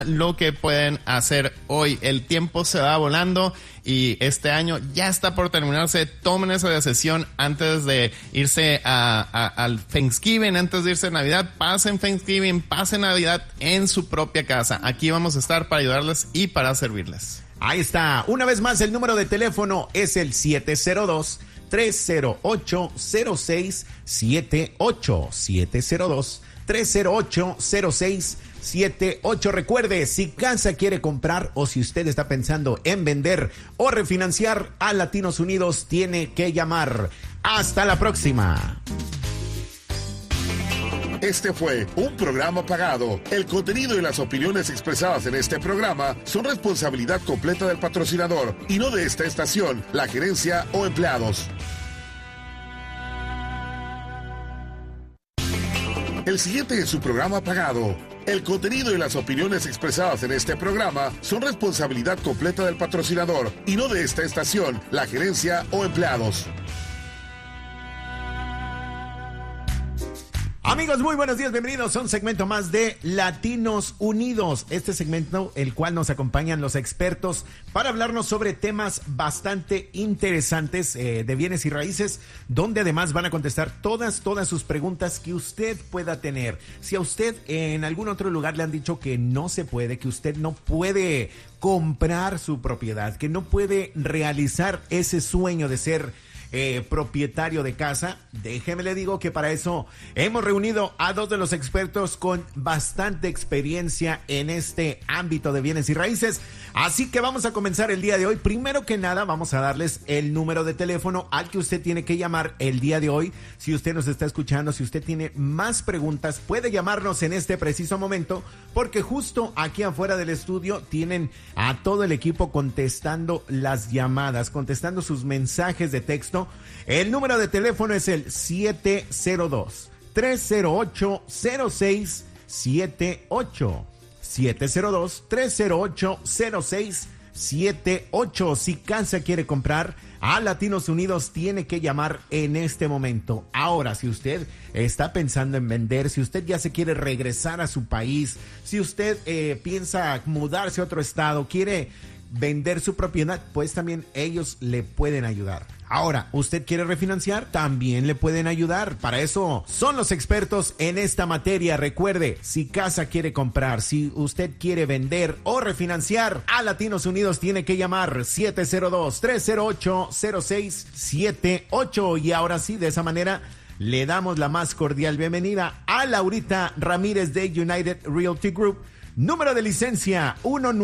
lo que pueden hacer hoy. El tiempo se va volando y este año ya está por terminarse. Tomen esa decisión antes de irse al Thanksgiving, antes de irse a Navidad. Pasen Thanksgiving, pasen Navidad en su propia casa. Aquí vamos a estar para ayudarles y para servirles. Ahí está. Una vez más, el número de teléfono es el 702-308-0678. 702-308-0678. Recuerde, si casa quiere comprar o si usted está pensando en vender o refinanciar, a Latinos Unidos tiene que llamar. Hasta la próxima. Este fue un programa pagado. El contenido y las opiniones expresadas en este programa son responsabilidad completa del patrocinador y no de esta estación, la gerencia o empleados. El siguiente es su programa pagado. El contenido y las opiniones expresadas en este programa son responsabilidad completa del patrocinador y no de esta estación, la gerencia o empleados. Amigos, muy buenos días, bienvenidos a un segmento más de Latinos Unidos. Este segmento, el cual nos acompañan los expertos para hablarnos sobre temas bastante interesantes de bienes y raíces, donde además van a contestar todas sus preguntas que usted pueda tener. Si a usted en algún otro lugar le han dicho que no se puede, que usted no puede comprar su propiedad, que no puede realizar ese sueño de ser propietario de casa, déjeme le digo que para eso hemos reunido a dos de los expertos con bastante experiencia en este ámbito de bienes y raíces. Así que vamos a comenzar el día de hoy. Primero que nada, vamos a darles el número de teléfono al que usted tiene que llamar el día de hoy. Si usted nos está escuchando, si usted tiene más preguntas, puede llamarnos en este preciso momento, porque justo aquí afuera del estudio tienen a todo el equipo contestando las llamadas, contestando sus mensajes de texto. El número de teléfono es el 702-308-0678. 702-308-0678. Si casa quiere comprar, a Latinos Unidos tiene que llamar en este momento. Ahora, si usted está pensando en vender, si usted ya se quiere regresar a su país, si usted piensa mudarse a otro estado, quiere vender su propiedad, pues también ellos le pueden ayudar. Ahora, ¿usted quiere refinanciar? También le pueden ayudar. Para eso son los expertos en esta materia. Recuerde, si casa quiere comprar, si usted quiere vender o refinanciar, a Latinos Unidos tiene que llamar 702-308-0678. Y ahora sí, de esa manera, le damos la más cordial bienvenida a Laurita Ramírez de United Realty Group. Número de licencia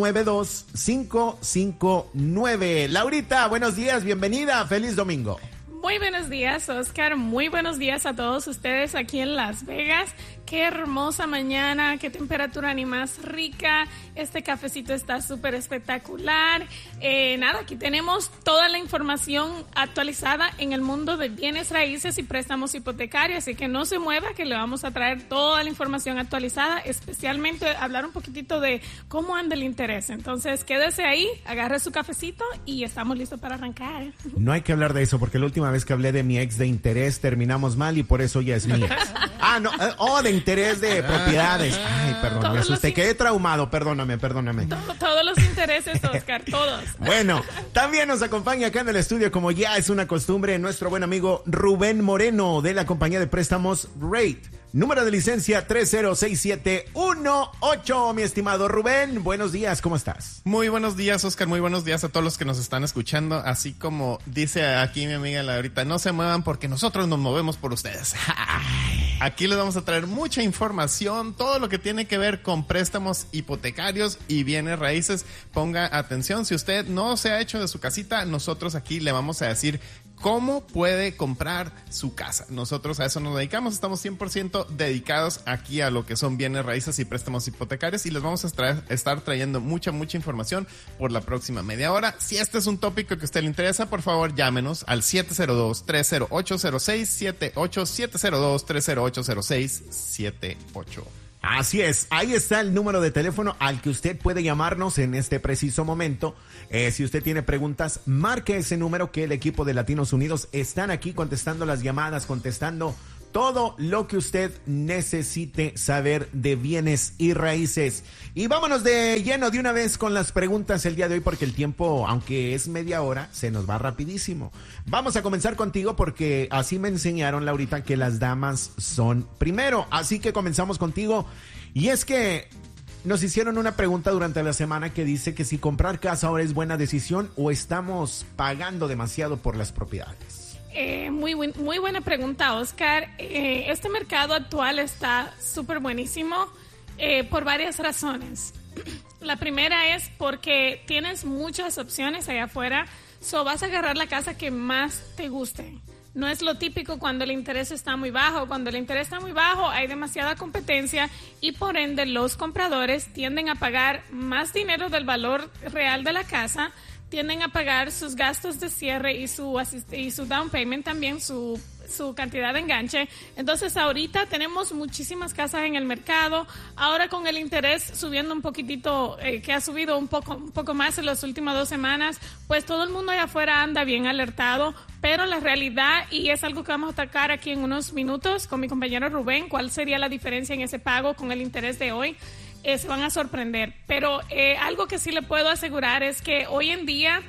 192559. Laurita, buenos días, bienvenida, feliz domingo. Muy buenos días, Oscar. Muy buenos días a todos ustedes aquí en Las Vegas. Qué hermosa mañana, qué temperatura ni más rica. Este cafecito está súper espectacular. Aquí tenemos toda la información actualizada en el mundo de bienes raíces y préstamos hipotecarios. Así que no se mueva, que le vamos a traer toda la información actualizada, especialmente hablar un poquitito de cómo anda el interés. Entonces, quédese ahí, agarre su cafecito y estamos listos para arrancar. No hay que hablar de eso, porque la última vez que hablé de mi ex de interés terminamos mal y por eso ya es mía. De interés de propiedades. Ay, perdón, me asusté, quedé traumado, perdóname. Todos los intereses, Oscar, todos. Bueno, también nos acompaña acá en el estudio, como ya es una costumbre, nuestro buen amigo Rubén Moreno de la compañía de préstamos Rate. Número de licencia 306718. Mi estimado Rubén, buenos días, ¿cómo estás? Muy buenos días, Oscar, muy buenos días a todos los que nos están escuchando. Así como dice aquí mi amiga Laurita, no se muevan porque nosotros nos movemos por ustedes. Aquí les vamos a traer mucha información, todo lo que tiene que ver con préstamos hipotecarios y bienes raíces. Ponga atención, si usted no se ha hecho de su casita, nosotros aquí le vamos a decir cómo puede comprar su casa. Nosotros a eso nos dedicamos, estamos 100% dedicados aquí a lo que son bienes raíces y préstamos hipotecarios y les vamos a estar trayendo mucha información por la próxima media hora. Si este es un tópico que a usted le interesa, por favor llámenos al 702-308-0678, 702-308-0678. Así es, ahí está el número de teléfono al que usted puede llamarnos en este preciso momento. Si usted tiene preguntas, marque ese número que el equipo de Latinos Unidos están aquí contestando las llamadas, contestando todo lo que usted necesite saber de bienes y raíces. Y vámonos de lleno de una vez con las preguntas el día de hoy, porque el tiempo, aunque es media hora, se nos va rapidísimo. Vamos a comenzar contigo porque así me enseñaron, Laurita, que las damas son primero. Así que comenzamos contigo. Y es que nos hicieron una pregunta durante la semana que dice que si comprar casa ahora es buena decisión o estamos pagando demasiado por las propiedades. Muy buena pregunta, Oscar. Este mercado actual está súper buenísimo por varias razones. La primera es porque tienes muchas opciones allá afuera, vas a agarrar la casa que más te guste. No es lo típico cuando el interés está muy bajo. Cuando el interés está muy bajo hay demasiada competencia y por ende los compradores tienden a pagar más dinero del valor real de la casa, tienden a pagar sus gastos de cierre y su down payment también, su cantidad de enganche. Entonces ahorita tenemos muchísimas casas en el mercado. Ahora con el interés subiendo un poquitito, que ha subido un poco más en las últimas 2 semanas, pues todo el mundo allá afuera anda bien alertado. Pero la realidad, y es algo que vamos a tocar aquí en unos minutos con mi compañero Rubén, cuál sería la diferencia en ese pago con el interés de hoy, se van a sorprender. Pero algo que sí le puedo asegurar es que hoy en día,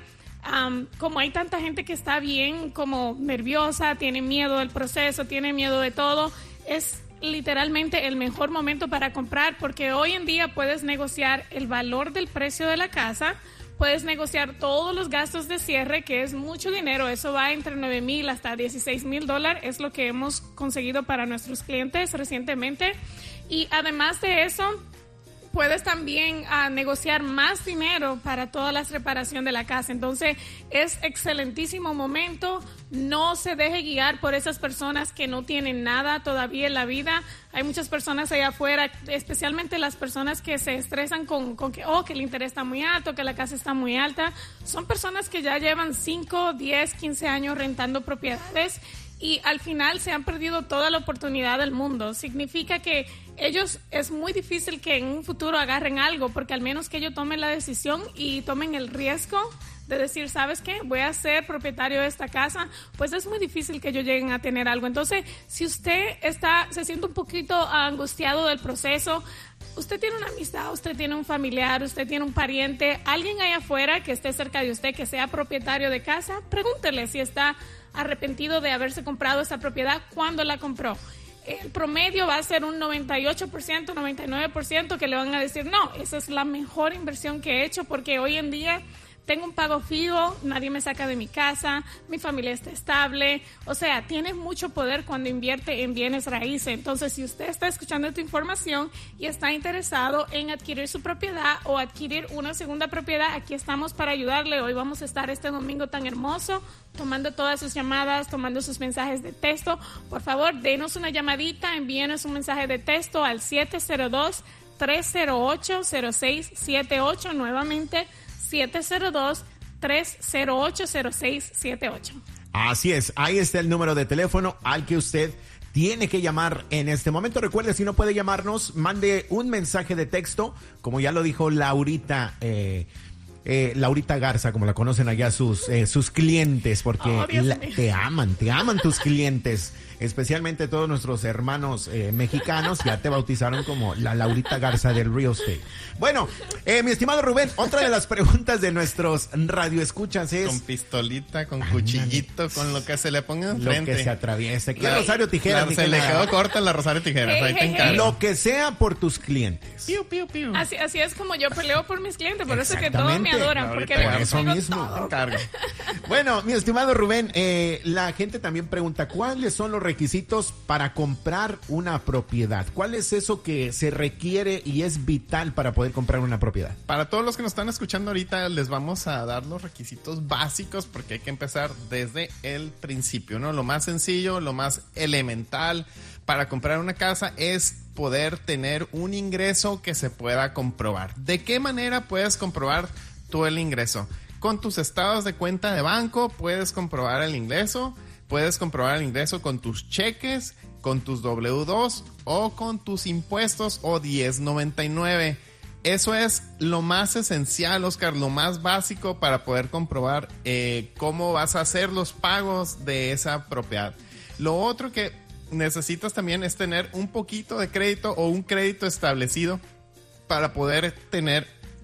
como hay tanta gente que está bien como nerviosa, tiene miedo del proceso, tiene miedo de todo, es literalmente el mejor momento para comprar, porque hoy en día puedes negociar el valor del precio de la casa, puedes negociar todos los gastos de cierre, que es mucho dinero. Eso va entre $9,000 hasta $16,000, es lo que hemos conseguido para nuestros clientes recientemente. Y además de eso, puedes también negociar más dinero para toda la reparación de la casa. Entonces, es excelentísimo momento. No se deje guiar por esas personas que no tienen nada todavía en la vida. Hay muchas personas allá afuera, especialmente las personas que se estresan con que el interés está muy alto, que la casa está muy alta. Son personas que ya llevan 5, 10, 15 años rentando propiedades y al final se han perdido toda la oportunidad del mundo. Significa que ellos, es muy difícil que en un futuro agarren algo, porque al menos que ellos tomen la decisión y tomen el riesgo de decir, ¿sabes qué? Voy a ser propietario de esta casa, pues es muy difícil que ellos lleguen a tener algo. Entonces, si usted se siente un poquito angustiado del proceso, usted tiene una amistad, usted tiene un familiar, usted tiene un pariente, alguien allá afuera que esté cerca de usted, que sea propietario de casa, pregúntele si está arrepentido de haberse comprado esta propiedad, cuándo la compró. El promedio va a ser un 98%, 99% que le van a decir, no, esa es la mejor inversión que he hecho, porque hoy en día tengo un pago fijo, nadie me saca de mi casa, mi familia está estable. O sea, tienes mucho poder cuando invierte en bienes raíces. Entonces, si usted está escuchando esta información y está interesado en adquirir su propiedad o adquirir una segunda propiedad, aquí estamos para ayudarle. Hoy vamos a estar este domingo tan hermoso, tomando todas sus llamadas, tomando sus mensajes de texto. Por favor, denos una llamadita, envíenos un mensaje de texto al 702-308-0678, nuevamente 702-308-0678. Así es, ahí está el número de teléfono al que usted tiene que llamar en este momento. Recuerde, si no puede llamarnos, mande un mensaje de texto, como ya lo dijo Laurita, Laurita Garza, como la conocen allá sus clientes, porque te aman tus clientes, especialmente todos nuestros hermanos mexicanos, ya te bautizaron como la Laurita Garza del real estate. Bueno, mi estimado Rubén, otra de las preguntas de nuestros radioescuchas es... Con pistolita, con cuchillito, con lo que se le ponga enfrente. Lo que se atraviese. ¿Qué Rosario Tijeras? Se le quedó corta la Rosario Tijeras, ahí te encargo. Lo que sea por tus clientes. Piu, piu, piu. Así es como yo peleo por mis clientes, por eso que todos me adoran, porque por eso mismo. Todo. Bueno, mi estimado Rubén, la gente también pregunta, ¿cuáles son los requisitos para comprar una propiedad? ¿Cuál es eso que se requiere y es vital para poder comprar una propiedad? Para todos los que nos están escuchando ahorita, les vamos a dar los requisitos básicos, porque hay que empezar desde el principio, ¿no? Lo más sencillo, lo más elemental para comprar una casa es poder tener un ingreso que se pueda comprobar. ¿De qué manera puedes comprobar tú el ingreso? Con tus estados de cuenta de banco puedes comprobar el ingreso. Puedes comprobar el ingreso con tus cheques, con tus W2 o con tus impuestos o 1099. Eso es lo más esencial, Oscar, lo más básico para poder comprobar cómo vas a hacer los pagos de esa propiedad. Lo otro que necesitas también es tener un poquito de crédito o un crédito establecido para poder tener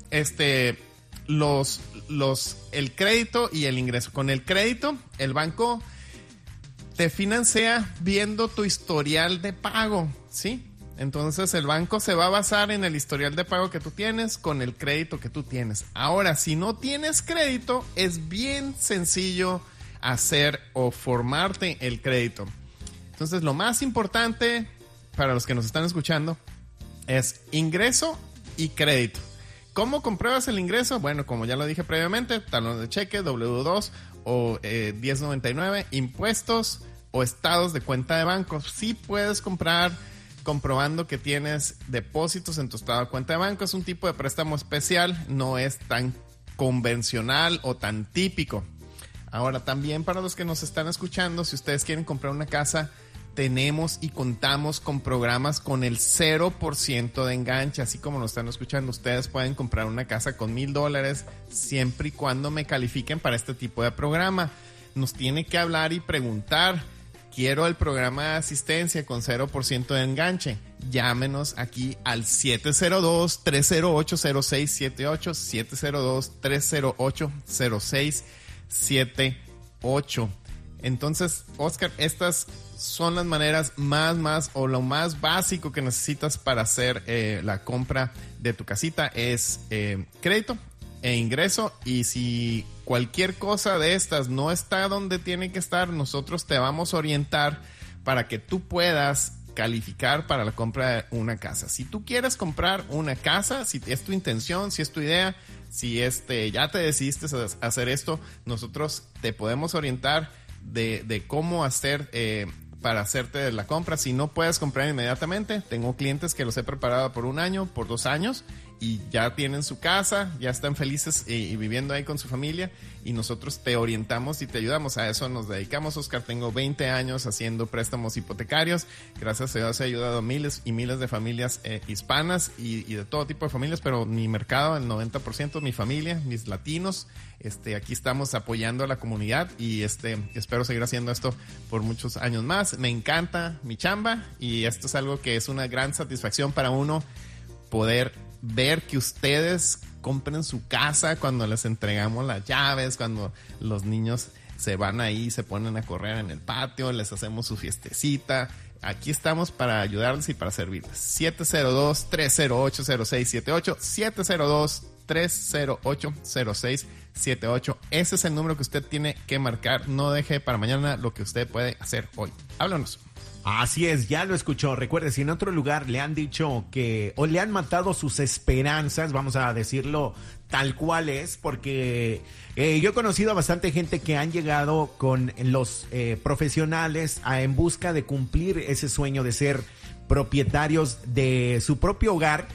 el crédito y el ingreso. Con el crédito, el banco te financia viendo tu historial de pago, ¿sí? Entonces el banco se va a basar en el historial de pago que tú tienes con el crédito que tú tienes. Ahora, si no tienes crédito, es bien sencillo hacer o formarte el crédito. Entonces, lo más importante para los que nos están escuchando es ingreso y crédito. ¿Cómo compruebas el ingreso? Bueno, como ya lo dije previamente, talón de cheque, W2 o 1099, impuestos o estados de cuenta de banco. Sí puedes comprar comprobando que tienes depósitos en tu estado de cuenta de banco. Es un tipo de préstamo especial, no es tan convencional o tan típico. Ahora, también para los que nos están escuchando, si ustedes quieren comprar una casa, tenemos y contamos con programas con el 0% de enganche, así como nos están escuchando. Ustedes pueden comprar una casa con $1,000 siempre y cuando me califiquen para este tipo de programa. Nos tiene que hablar y preguntar: quiero el programa de asistencia con 0% de enganche. Llámenos aquí al 702-308-0678, 702-308-0678. Entonces, Oscar, estas son las maneras más o lo más básico que necesitas para hacer la compra de tu casita. Es crédito e ingreso, y si cualquier cosa de estas no está donde tiene que estar, nosotros te vamos a orientar para que tú puedas calificar para la compra de una casa. Si tú quieres comprar una casa, si es tu intención, si es tu idea, si ya te decidiste a hacer esto, nosotros te podemos orientar de cómo hacer para hacerte la compra. Si no puedes comprar inmediatamente, tengo clientes que los he preparado por 1 año, por 2 años, y ya tienen su casa, ya están felices y viviendo ahí con su familia, y nosotros te orientamos y te ayudamos. A eso nos dedicamos, Oscar. Tengo 20 años haciendo préstamos hipotecarios. Gracias a Dios he ayudado a miles y miles de familias hispanas y de todo tipo de familias, pero mi mercado, el 90%, mi familia, mis latinos. Aquí estamos apoyando a la comunidad y espero seguir haciendo esto por muchos años más. Me encanta mi chamba, y esto es algo que es una gran satisfacción para uno, poder ver que ustedes compren su casa cuando les entregamos las llaves, cuando los niños se van ahí, se ponen a correr en el patio, les hacemos su fiestecita. Aquí estamos para ayudarles y para servirles. 702-308-0678, 702-308-0678. Ese es el número que usted tiene que marcar. No deje para mañana lo que usted puede hacer hoy. Háblanos. Así es, ya lo escuchó. Recuerde, si en otro lugar le han dicho o le han matado sus esperanzas, vamos a decirlo tal cual es, porque yo he conocido a bastante gente que han llegado con los profesionales en busca de cumplir ese sueño de ser propietarios de su propio hogar,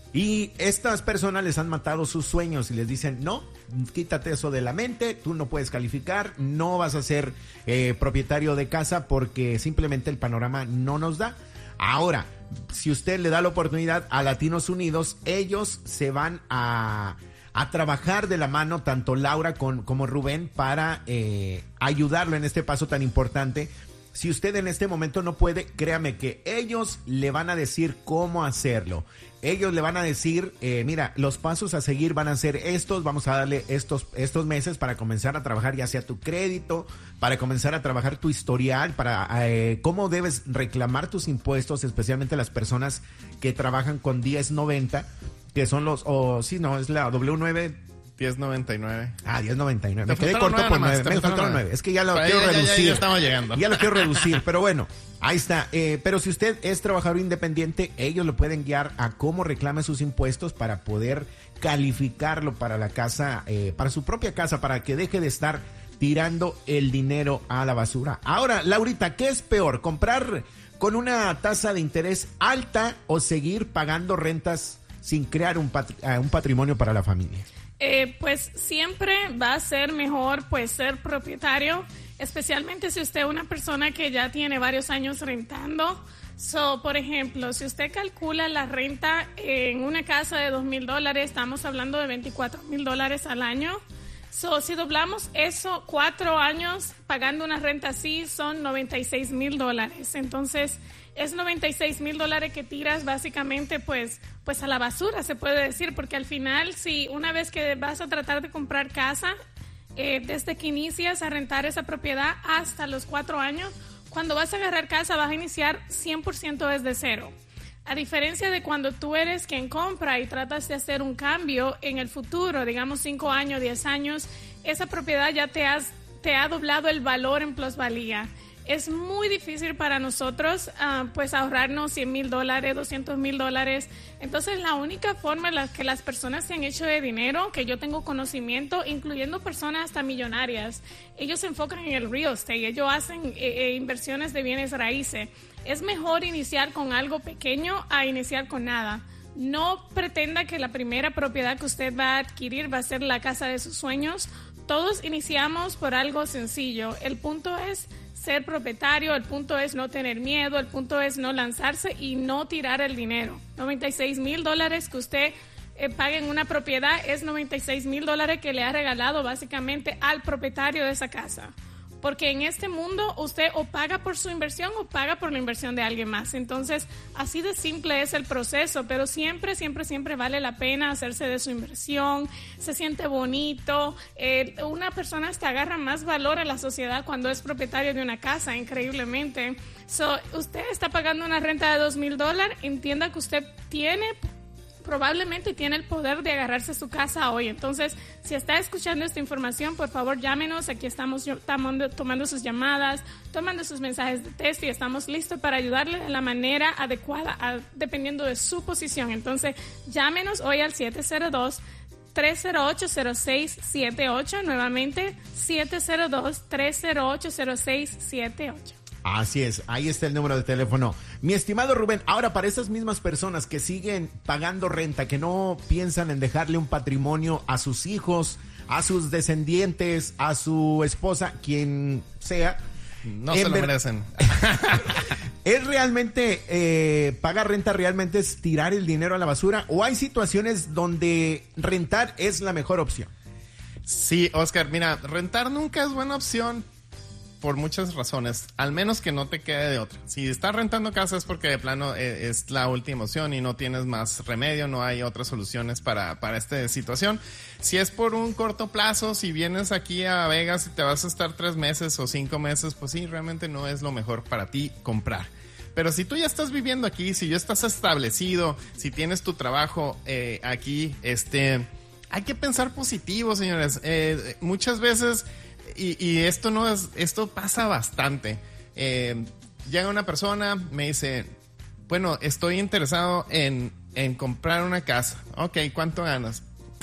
y estas personas les han matado sus sueños y les dicen: no, quítate eso de la mente, tú no puedes calificar, no vas a ser propietario de casa porque simplemente el panorama no nos da. Ahora, si usted le da la oportunidad a Latinos Unidos, ellos se van a trabajar de la mano, tanto Laura como Rubén, para ayudarlo en este paso tan importante. Si usted en este momento no puede, créame que ellos le van a decir cómo hacerlo. Ellos le van a decir, mira, los pasos a seguir van a ser estos, vamos a darle estos meses para comenzar a trabajar ya sea tu crédito, para comenzar a trabajar tu historial, para cómo debes reclamar tus impuestos, especialmente las personas que trabajan con 1090, que son es la W9. 1099. 1099. Me quedé corto por 9. Me faltaron 9. Es que ya lo quiero reducir. Ya estamos llegando. Ya lo quiero reducir, pero bueno, ahí está. Pero si usted es trabajador independiente, ellos lo pueden guiar a cómo reclame sus impuestos para poder calificarlo para la casa, para su propia casa, para que deje de estar tirando el dinero a la basura. Ahora, Laurita, ¿qué es peor? ¿Comprar con una tasa de interés alta o seguir pagando rentas sin crear un patrimonio para la familia? Pues siempre va a ser mejor pues ser propietario, especialmente si usted es una persona que ya tiene varios años rentando. Por ejemplo, si usted calcula la renta en una casa de $2,000, estamos hablando de $24,000 al año. Si doblamos eso, 4 años pagando una renta así son $96,000. Entonces, es $96,000 que tiras básicamente pues a la basura, se puede decir, porque al final, si una vez que vas a tratar de comprar casa, desde que inicias a rentar esa propiedad hasta los 4 años, cuando vas a agarrar casa vas a iniciar 100% desde cero. A diferencia de cuando tú eres quien compra y tratas de hacer un cambio en el futuro, digamos 5 años, 10 años, esa propiedad ya te ha doblado el valor en plusvalía. Es muy difícil para nosotros pues ahorrarnos $100,000, $200,000. Entonces la única forma en la que las personas se han hecho de dinero, que yo tengo conocimiento, incluyendo personas hasta millonarias, ellos se enfocan en el real estate, ellos hacen inversiones de bienes raíces. Es mejor iniciar con algo pequeño a iniciar con nada. No pretenda que la primera propiedad que usted va a adquirir va a ser la casa de sus sueños. Todos iniciamos por algo sencillo. El punto es ser propietario, el punto es no tener miedo, el punto es no lanzarse y no tirar el dinero. $96,000 que usted pague en una propiedad es $96,000 que le ha regalado básicamente al propietario de esa casa. Porque en este mundo usted o paga por su inversión o paga por la inversión de alguien más. Entonces, así de simple es el proceso, pero siempre, siempre, siempre vale la pena hacerse de su inversión, se siente bonito. Una persona hasta agarra más valor a la sociedad cuando es propietario de una casa, increíblemente. Usted está pagando una renta de $2,000, entienda que usted probablemente tiene el poder de agarrarse su casa hoy. Entonces, si está escuchando esta información, por favor llámenos. Aquí estamos tomando sus llamadas, tomando sus mensajes de texto y estamos listos para ayudarle de la manera adecuada, dependiendo de su posición. Entonces, llámenos hoy al 702-308-0678. Nuevamente, 702-308-0678. Así es, ahí está el número de teléfono. Mi estimado Rubén, ahora para esas mismas personas que siguen pagando renta, que no piensan en dejarle un patrimonio a sus hijos, a sus descendientes, a su esposa, quien sea. No se lo merecen. ¿Es realmente, pagar renta realmente es tirar el dinero a la basura? ¿O hay situaciones donde rentar es la mejor opción? Sí, Oscar, mira, rentar nunca es buena opción. Por muchas razones, al menos que no te quede de otra. Si estás rentando casa es porque de plano es la última opción y no tienes más remedio, no hay otras soluciones para esta situación. Si es por un corto plazo, si vienes aquí a Vegas y te vas a estar 3 meses o 5 meses, pues sí, realmente no es lo mejor para ti comprar. Pero si tú ya estás viviendo aquí, si ya estás establecido, si tienes tu trabajo aquí, hay que pensar positivo, señores. Muchas veces... Y esto pasa bastante. Llega una persona, me dice, bueno, estoy interesado en comprar una casa. Ok, ¿cuánto ganas?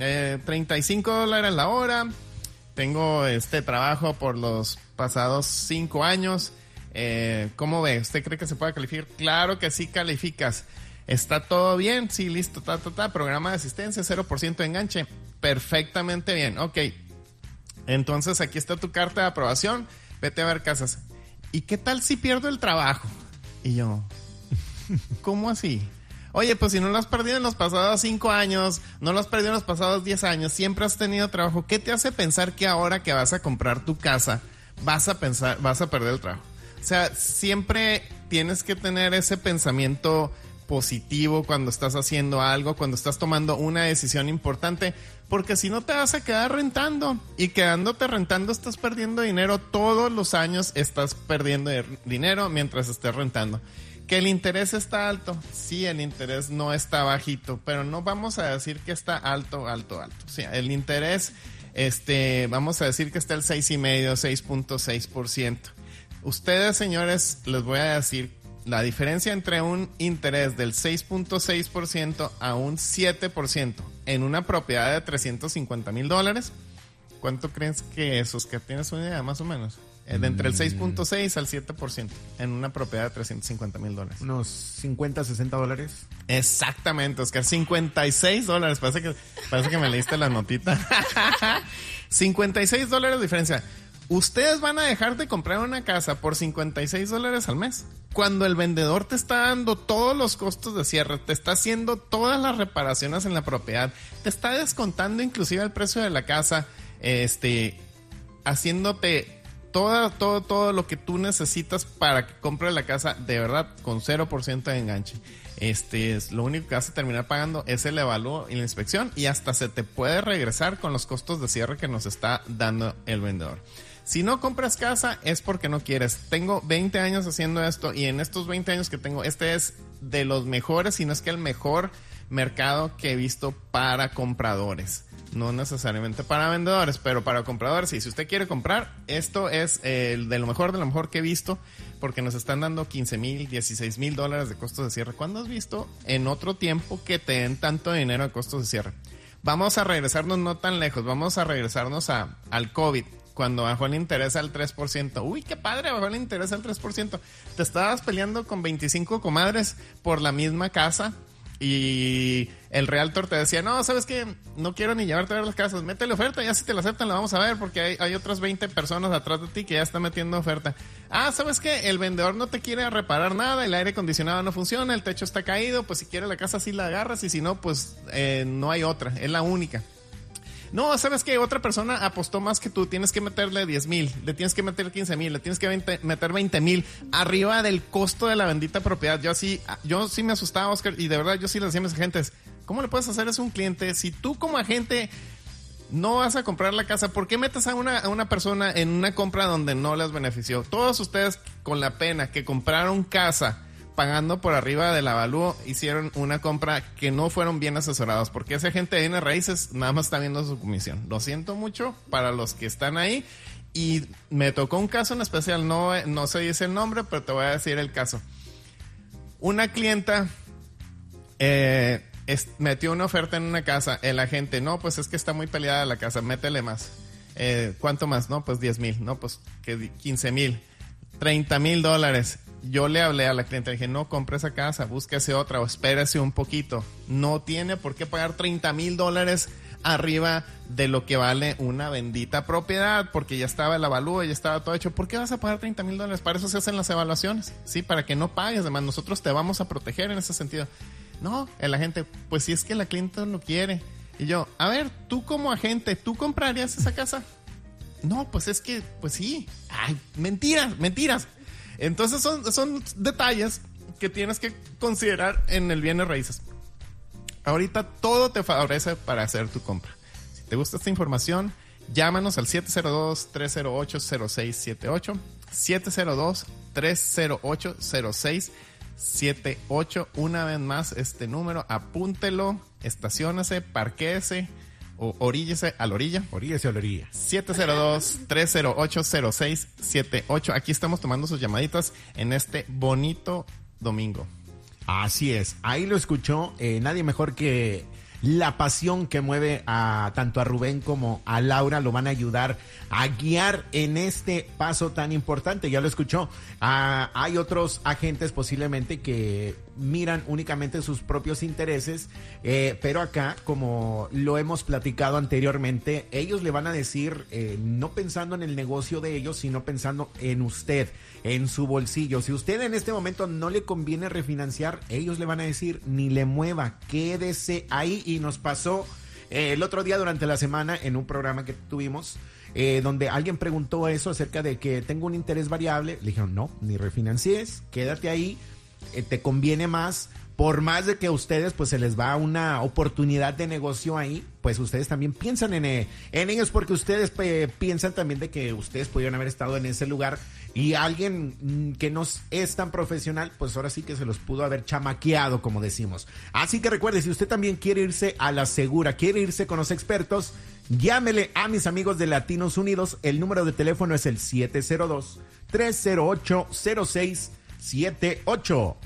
$35 la hora. Tengo este trabajo por los pasados 5 años. ¿Cómo ve? ¿Usted cree que se puede calificar? Claro que sí calificas. ¿Está todo bien? Sí, listo. Programa de asistencia, 0% de enganche. Perfectamente bien. Ok. Entonces aquí está tu carta de aprobación, vete a ver casas. ¿Y qué tal si pierdo el trabajo? Y yo, ¿cómo así? Oye, pues si no lo has perdido en los pasados 5 años, no lo has perdido en los pasados 10 años, siempre has tenido trabajo. ¿Qué te hace pensar que ahora que vas a comprar tu casa vas a perder el trabajo? O sea, siempre tienes que tener ese pensamiento positivo cuando estás haciendo algo, cuando estás tomando una decisión importante, porque si no te vas a quedar rentando y quedándote rentando estás perdiendo dinero todos los años, estás perdiendo dinero mientras estés rentando. Que el interés está alto, sí, el interés no está bajito, pero no vamos a decir que está alto. O sea, el interés, vamos a decir que está el 6.5%. Ustedes, señores, les voy a decir la diferencia entre un interés del 6.6% a un 7% en una propiedad de $350,000. ¿Cuánto crees que es, Oscar? ¿Tienes una idea más o menos? De entre el 6.6 al 7% en una propiedad de $350,000. Unos $50, $60. Exactamente, Oscar. $56. Parece que me leíste la notita. $56 de diferencia. Ustedes van a dejar de comprar una casa por $56 al mes, cuando el vendedor te está dando todos los costos de cierre, te está haciendo todas las reparaciones en la propiedad, te está descontando inclusive el precio de la casa, haciéndote todo lo que tú necesitas para que compres la casa, de verdad, con 0% de enganche. Lo único que vas a terminar pagando es el evalúo y la inspección, y hasta se te puede regresar con los costos de cierre que nos está dando el vendedor. Si no compras casa es porque no quieres. Tengo 20 años haciendo esto, y en estos 20 años que tengo, este es de los mejores, si no es que el mejor mercado que he visto para compradores. No necesariamente para vendedores, pero para compradores. Y si usted quiere comprar, esto es de lo mejor que he visto, porque nos están dando $15,000, $16,000 de costos de cierre. ¿Cuándo has visto en otro tiempo que te den tanto dinero de costos de cierre? Vamos a regresarnos no tan lejos, vamos a regresarnos al COVID, cuando bajó el interés al 3%. Uy, qué padre, bajó el interés al 3%. Te estabas peleando con 25 comadres por la misma casa, y el realtor te decía, no, ¿sabes qué? No quiero ni llevarte a ver las casas, métele oferta, ya si te la aceptan la vamos a ver, porque hay otras 20 personas atrás de ti que ya están metiendo oferta. Ah, ¿sabes qué? El vendedor no te quiere reparar nada, el aire acondicionado no funciona, el techo está caído, pues si quiere la casa sí la agarras, y si no, pues no hay otra, es la única. No, ¿sabes qué? Otra persona apostó más que tú, tienes que meterle 10,000, le tienes que meter 15,000, le tienes que meter 20,000 arriba del costo de la bendita propiedad. Yo sí me asustaba, Oscar, y de verdad yo sí le decía a mis agentes, ¿cómo le puedes hacer eso a un cliente? Si tú como agente no vas a comprar la casa, ¿por qué metes a una persona en una compra donde no les benefició? Todos ustedes, con la pena que compraron casa pagando por arriba del avalúo, hicieron una compra que no fueron bien asesorados, porque ese agente de bienes raíces nada más está viendo su comisión. Lo siento mucho para los que están ahí, y me tocó un caso en especial, no se dice el nombre, pero te voy a decir el caso. Una clienta metió una oferta en una casa, el agente, no, pues es que está muy peleada la casa, métele más. ¿Cuánto más? No, pues 10,000, no, pues que 15,000, $30,000. Yo le hablé a la cliente, le dije, no compre esa casa, búsquese otra o espérese un poquito. No tiene por qué pagar $30,000 arriba de lo que vale una bendita propiedad, porque ya estaba el avalúo, ya estaba todo hecho. ¿Por qué vas a pagar $30,000? Para eso se hacen las evaluaciones, ¿sí? Para que no pagues. Además, nosotros te vamos a proteger en ese sentido. No, el agente, pues si es que la cliente no quiere. Y yo, a ver, tú como agente, ¿tú comprarías esa casa? No, pues es que, pues sí. Ay, mentiras. Entonces son detalles que tienes que considerar en el bienes raíces. Ahorita todo te favorece para hacer tu compra. Si te gusta esta información, llámanos al 702-308-0678. 702-308-0678. Una vez más, este número, apúntelo, estaciónese, parquéese o oríllese a la orilla. Oríllese a la orilla. 702-308-0678. Aquí estamos tomando sus llamaditas en este bonito domingo. Así es. Ahí lo escuchó. Nadie mejor que la pasión que mueve tanto a Rubén como a Laura. Lo van a ayudar a guiar en este paso tan importante. Ya lo escuchó. Hay otros agentes posiblemente que miran únicamente sus propios intereses, pero acá, como lo hemos platicado anteriormente, ellos le van a decir, no pensando en el negocio de ellos, sino pensando en usted, en su bolsillo. Si usted en este momento no le conviene refinanciar, ellos le van a decir, ni le mueva, quédese ahí. Y nos pasó el otro día durante la semana en un programa que tuvimos, donde alguien preguntó eso acerca de que tengo un interés variable. Le dijeron, no, ni refinancies, quédate ahí, te conviene más. Por más de que a ustedes pues se les va una oportunidad de negocio ahí, pues ustedes también piensan en ellos, porque ustedes piensan también de que ustedes pudieron haber estado en ese lugar, y alguien que no es tan profesional, pues ahora sí que se los pudo haber chamaqueado, como decimos. Así que recuerde, si usted también quiere irse a la segura, quiere irse con los expertos, llámele a mis amigos de Latinos Unidos. El número de teléfono es el 702-308-0678.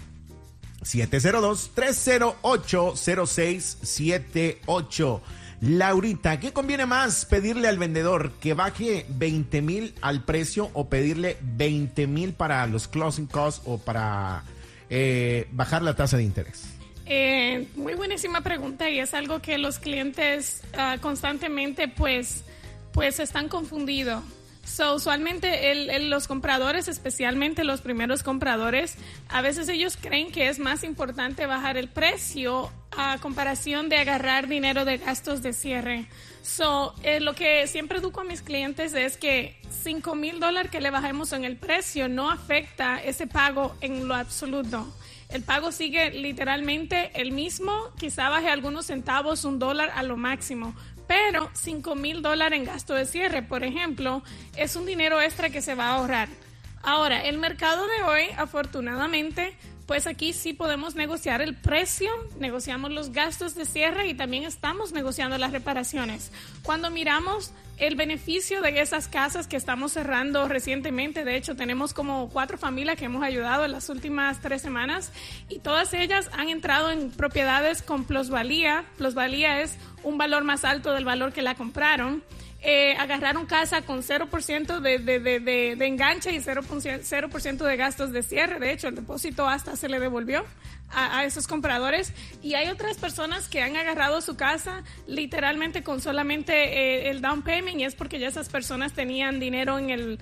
702-308-0678. Laurita, ¿qué conviene más pedirle al vendedor? ¿Que baje 20,000 al precio o pedirle 20,000 para los closing costs o para bajar la tasa de interés? Muy buenísima pregunta, y es algo que los clientes constantemente pues están confundidos. So, usualmente los compradores, especialmente los primeros compradores, a veces ellos creen que es más importante bajar el precio a comparación de agarrar dinero de gastos de cierre. So, lo que siempre educo a mis clientes es que $5,000 que le bajemos en el precio no afecta ese pago en lo absoluto. El pago sigue literalmente el mismo, quizá baje algunos centavos, $1 a lo máximo. Pero $5,000 en gasto de cierre, por ejemplo, es un dinero extra que se va a ahorrar. Ahora, el mercado de hoy, afortunadamente, pues aquí sí podemos negociar el precio, negociamos los gastos de cierre y también estamos negociando las reparaciones. Cuando miramos el beneficio de esas casas que estamos cerrando recientemente, de hecho tenemos como 4 familias que hemos ayudado en las últimas 3 semanas y todas ellas han entrado en propiedades con plusvalía. Plusvalía es un valor más alto del valor que la compraron. Agarraron casa con 0% de enganche y 0% de gastos de cierre. De hecho, el depósito hasta se le devolvió a esos compradores. Y hay otras personas que han agarrado su casa literalmente con solamente el down payment, y es porque ya esas personas tenían dinero en el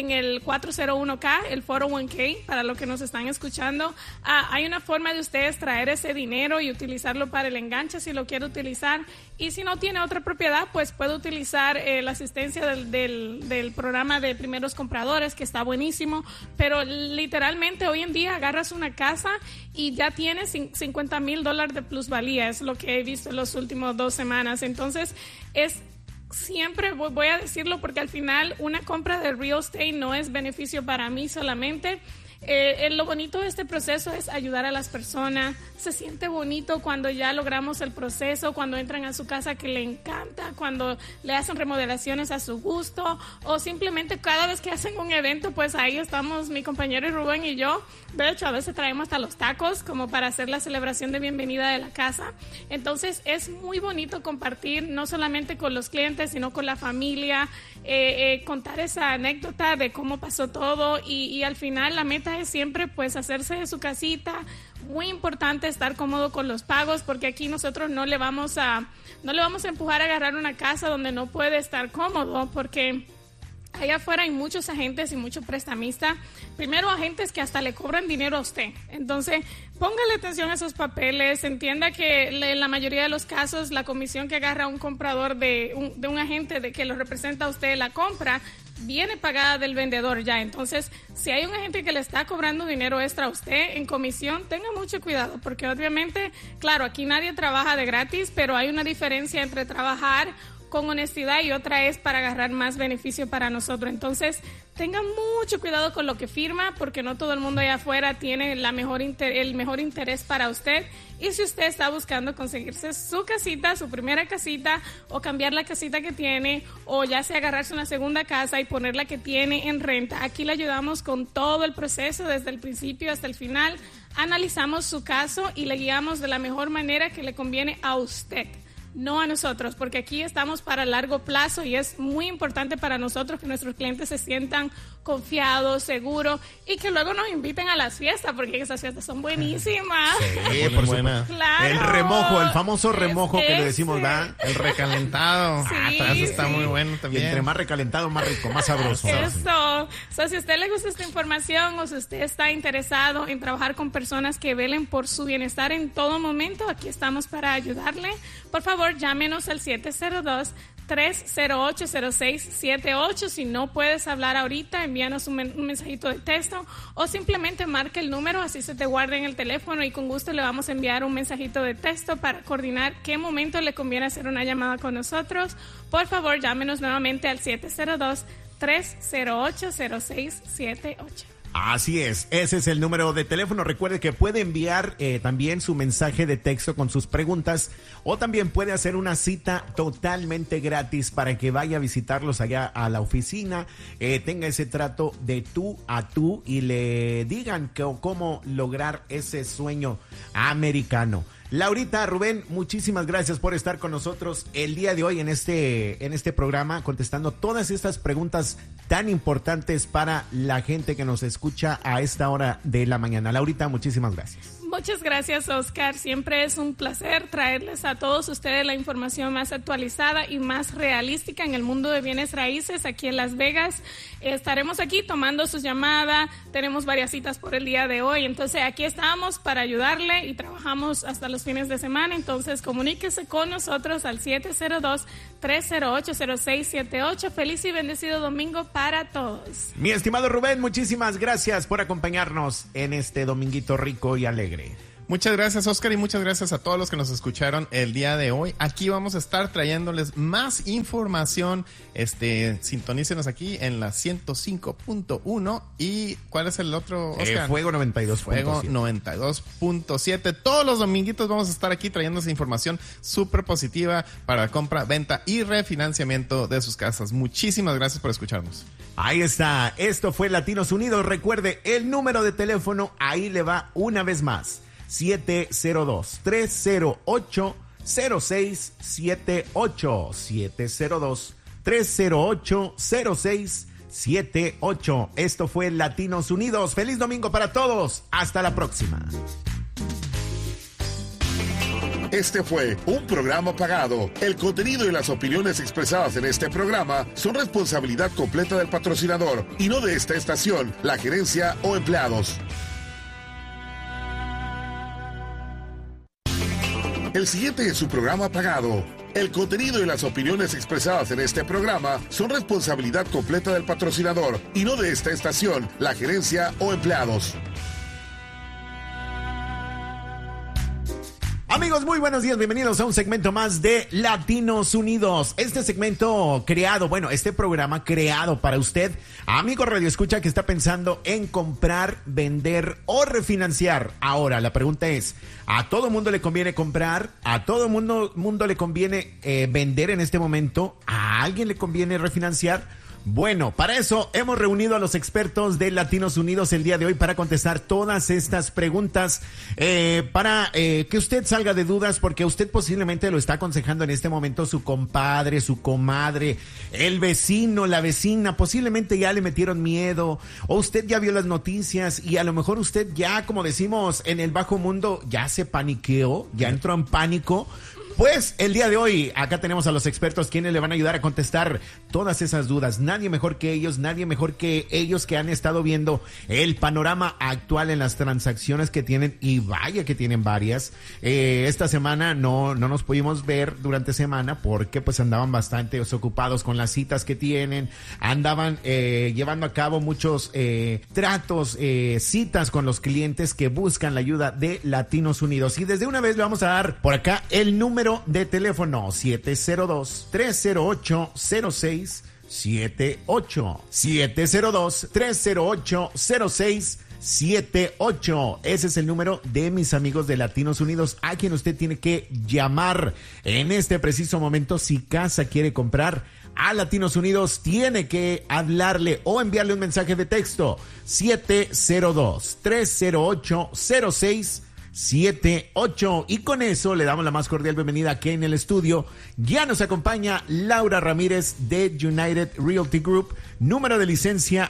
401k, el 401k, para los que nos están escuchando. Hay una forma de ustedes traer ese dinero y utilizarlo para el enganche si lo quiere utilizar. Y si no tiene otra propiedad, pues puede utilizar la asistencia del programa de primeros compradores, que está buenísimo. Pero literalmente hoy en día agarras una casa y ya tienes $50,000 de plusvalía. Es lo que he visto en los últimos 2 semanas. Entonces, siempre voy a decirlo porque al final una compra de real estate no es beneficio para mí solamente. Lo bonito de este proceso es ayudar a las personas. Se siente bonito cuando ya logramos el proceso, cuando entran a su casa que le encanta, cuando le hacen remodelaciones a su gusto, o simplemente cada vez que hacen un evento, pues ahí estamos mi compañero Rubén y yo. De hecho, a veces traemos hasta los tacos como para hacer la celebración de bienvenida de la casa. Entonces es muy bonito compartir no solamente con los clientes, sino con la familia, contar esa anécdota de cómo pasó todo, y al final la meta es siempre pues hacerse de su casita. Muy importante estar cómodo con los pagos, porque aquí nosotros no le vamos a empujar a agarrar una casa donde no puede estar cómodo, porque allá afuera hay muchos agentes y muchos prestamistas. Primero, agentes que hasta le cobran dinero a usted. Entonces, póngale atención a esos papeles. Entienda que en la mayoría de los casos, la comisión que agarra un comprador de un agente de que lo representa a usted la compra, viene pagada del vendedor ya. Entonces, si hay un agente que le está cobrando dinero extra a usted en comisión, tenga mucho cuidado, porque obviamente, claro, aquí nadie trabaja de gratis, pero hay una diferencia entre trabajar con honestidad y otra es para agarrar más beneficio para nosotros. Entonces, tenga mucho cuidado con lo que firma, porque no todo el mundo allá afuera tiene el mejor interés para usted. Y si usted está buscando conseguirse su casita, su primera casita, o cambiar la casita que tiene, o ya sea agarrarse una segunda casa y poner la que tiene en renta, aquí le ayudamos con todo el proceso, desde el principio hasta el final. Analizamos su caso y le guiamos de la mejor manera que le conviene a usted, no a nosotros, porque aquí estamos para largo plazo y es muy importante para nosotros que nuestros clientes se sientan confiados, seguros, y que luego nos inviten a las fiestas, porque esas fiestas son buenísimas. Sí, por buena. Claro. El remojo, el famoso remojo que le decimos, ¿verdad? El recalentado. Sí, Eso está muy bueno Y también. entre más recalentado, más rico, más sabroso. Eso. Si a usted le gusta esta información, o si usted está interesado en trabajar con personas que velen por su bienestar en todo momento, aquí estamos para ayudarle. Por favor, llámenos al 702-308-0678. Si no puedes hablar ahorita, envíanos un mensajito de texto, o simplemente marque el número, así se te guarda en el teléfono, y con gusto le vamos a enviar un mensajito de texto para coordinar qué momento le conviene hacer una llamada con nosotros. Por favor, llámenos nuevamente al 702-308-0678. Así es, ese es el número de teléfono. Recuerde que puede enviar también su mensaje de texto con sus preguntas, o también puede hacer una cita totalmente gratis para que vaya a visitarlos allá a la oficina, tenga ese trato de tú a tú y le digan cómo lograr ese sueño americano. Laurita, Rubén, muchísimas gracias por estar con nosotros el día de hoy en este programa, contestando todas estas preguntas tan importantes para la gente que nos escucha a esta hora de la mañana. Laurita, muchísimas gracias. Muchas gracias, Oscar. Siempre es un placer traerles a todos ustedes la información más actualizada y más realística en el mundo de bienes raíces aquí en Las Vegas. Estaremos aquí tomando sus llamadas. Tenemos varias citas por el día de hoy. Entonces, aquí estamos para ayudarle y trabajamos hasta los fines de semana. Entonces, comuníquese con nosotros al 702-308-0678. Feliz y bendecido domingo para todos. Mi estimado Rubén, muchísimas gracias por acompañarnos en este dominguito rico y alegre. Muchas gracias, Oscar, y muchas gracias a todos los que nos escucharon el día de hoy. Aquí vamos a estar trayéndoles más información. Sintonícenos aquí en la 105.1. ¿Y cuál es el otro, Oscar? Fuego 92.7. Fuego 92.7. Todos los dominguitos vamos a estar aquí trayendo esa información súper positiva para compra, venta y refinanciamiento de sus casas. Muchísimas gracias por escucharnos. Ahí está. Esto fue Latinos Unidos. Recuerde, el número de teléfono, ahí le va una vez más. 702-308-0678. 702-308-0678. Esto fue Latinos Unidos. Feliz domingo para todos. Hasta la próxima. Este fue un programa pagado. El contenido y las opiniones expresadas en este programa son responsabilidad completa del patrocinador y no de esta estación, la gerencia o empleados. El siguiente es su programa pagado. El contenido y las opiniones expresadas en este programa son responsabilidad completa del patrocinador y no de esta estación, la gerencia o empleados. Amigos, muy buenos días, bienvenidos a un segmento más de Latinos Unidos. Este segmento este programa creado para usted, amigo Radio Escucha, que está pensando en comprar, vender o refinanciar. Ahora, la pregunta es, ¿a todo mundo le conviene comprar? ¿A todo mundo le conviene vender en este momento? ¿A alguien le conviene refinanciar? Bueno, para eso hemos reunido a los expertos de Latinos Unidos el día de hoy para contestar todas estas preguntas, para que usted salga de dudas, porque usted posiblemente lo está aconsejando en este momento su compadre, su comadre, el vecino, la vecina, posiblemente ya le metieron miedo, o usted ya vio las noticias y a lo mejor usted ya, como decimos en el bajo mundo, ya se paniqueó, ya entró en pánico. Pues el día de hoy acá tenemos a los expertos quienes le van a ayudar a contestar todas esas dudas. Nadie mejor que ellos que han estado viendo el panorama actual en las transacciones que tienen, y vaya que tienen varias. Esta semana no nos pudimos ver durante semana porque pues andaban bastante ocupados con las citas que tienen, andaban llevando a cabo muchos tratos, citas con los clientes que buscan la ayuda de Latinos Unidos. Y desde una vez le vamos a dar por acá el número de teléfono 702-308-0678. 702-308-0678. Ese es el número de mis amigos de Latinos Unidos, a quien usted tiene que llamar en este preciso momento. Si casa quiere comprar a Latinos Unidos, tiene que hablarle o enviarle un mensaje de texto. 702-308-0678. Y con eso le damos la más cordial bienvenida aquí en el estudio. Ya nos acompaña Laura Ramírez de United Realty Group, número de licencia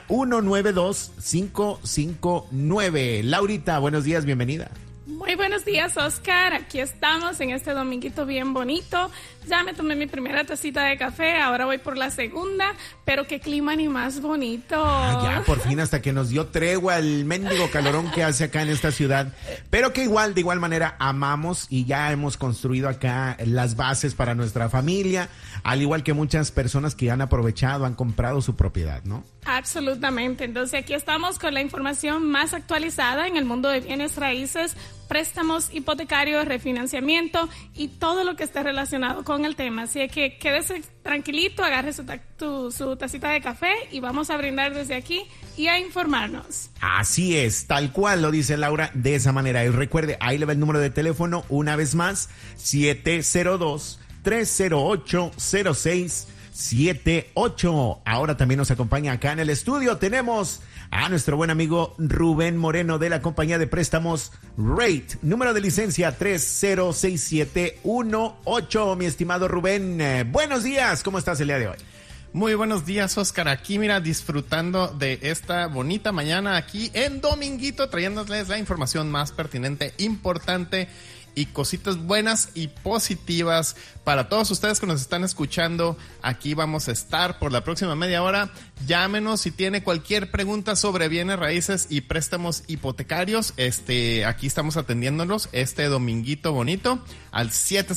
192559. Laurita, buenos días, bienvenida. Muy buenos días, Oscar. Aquí estamos en este dominguito bien bonito. Ya me tomé mi primera tacita de café, ahora voy por la segunda, pero qué clima ni más bonito. Ya, por fin, hasta que nos dio tregua el mendigo calorón que hace acá en esta ciudad, pero que de igual manera amamos, y ya hemos construido acá las bases para nuestra familia, al igual que muchas personas que han aprovechado, han comprado su propiedad, ¿no? Absolutamente. Entonces aquí estamos con la información más actualizada en el mundo de bienes raíces, préstamos hipotecarios, refinanciamiento y todo lo que esté relacionado con el tema. Así que quédese tranquilito, agarre su tacita de café y vamos a brindar desde aquí y a informarnos. Así es, tal cual lo dice Laura, de esa manera. Y recuerde, ahí le va el número de teléfono una vez más, 702-308-0678. Ahora también nos acompaña acá en el estudio. Tenemos a nuestro buen amigo Rubén Moreno de la compañía de préstamos Rate, número de licencia 306718. Mi estimado Rubén, buenos días, ¿cómo estás el día de hoy? Muy buenos días, Oscar. Aquí, mira, disfrutando de esta bonita mañana aquí en Dominguito, trayéndoles la información más pertinente, importante y cositas buenas y positivas para todos ustedes que nos están escuchando. Aquí vamos a estar por la próxima media hora. Llámenos si tiene cualquier pregunta sobre bienes raíces y préstamos hipotecarios. Aquí estamos atendiéndolos este dominguito bonito al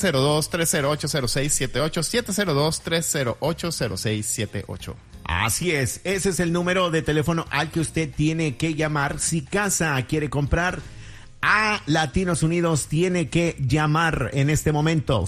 702-308-0678, 702-308-0678. Así es, ese es el número de teléfono al que usted tiene que llamar si casa quiere comprar. A Latinos Unidos tiene que llamar en este momento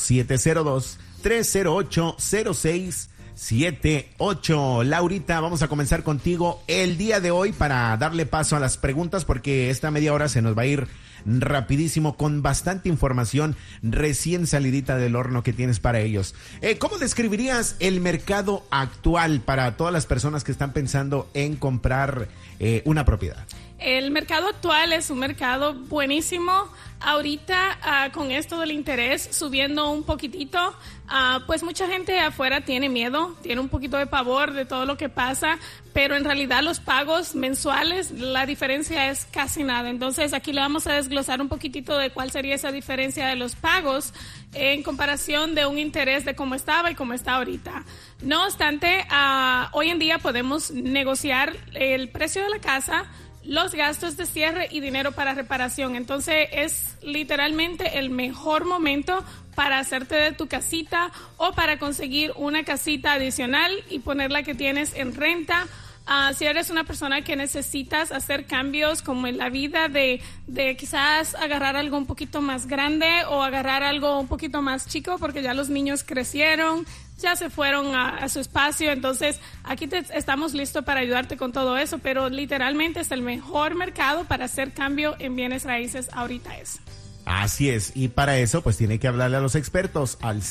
702-308-0678. Laurita, vamos a comenzar contigo el día de hoy para darle paso a las preguntas, porque esta media hora se nos va a ir rapidísimo con bastante información recién salidita del horno que tienes para ellos. ¿Cómo describirías el mercado actual para todas las personas que están pensando en comprar una propiedad? El mercado actual es un mercado buenísimo. Ahorita, con esto del interés subiendo un poquitito, pues mucha gente afuera tiene miedo, tiene un poquito de pavor de todo lo que pasa, pero en realidad los pagos mensuales, la diferencia es casi nada. Entonces, aquí le vamos a desglosar un poquitito de cuál sería esa diferencia de los pagos en comparación de un interés de cómo estaba y cómo está ahorita. No obstante, hoy en día podemos negociar el precio de la casa, los gastos de cierre y dinero para reparación. Entonces es literalmente el mejor momento para hacerte de tu casita o para conseguir una casita adicional y poner la que tienes en renta. Si eres una persona que necesitas hacer cambios como en la vida de quizás agarrar algo un poquito más grande o agarrar algo un poquito más chico porque ya los niños crecieron, ya se fueron a su espacio, entonces aquí estamos listos para ayudarte con todo eso, pero literalmente es el mejor mercado para hacer cambio en bienes raíces ahorita es. Así es, y para eso pues tiene que hablarle a los expertos al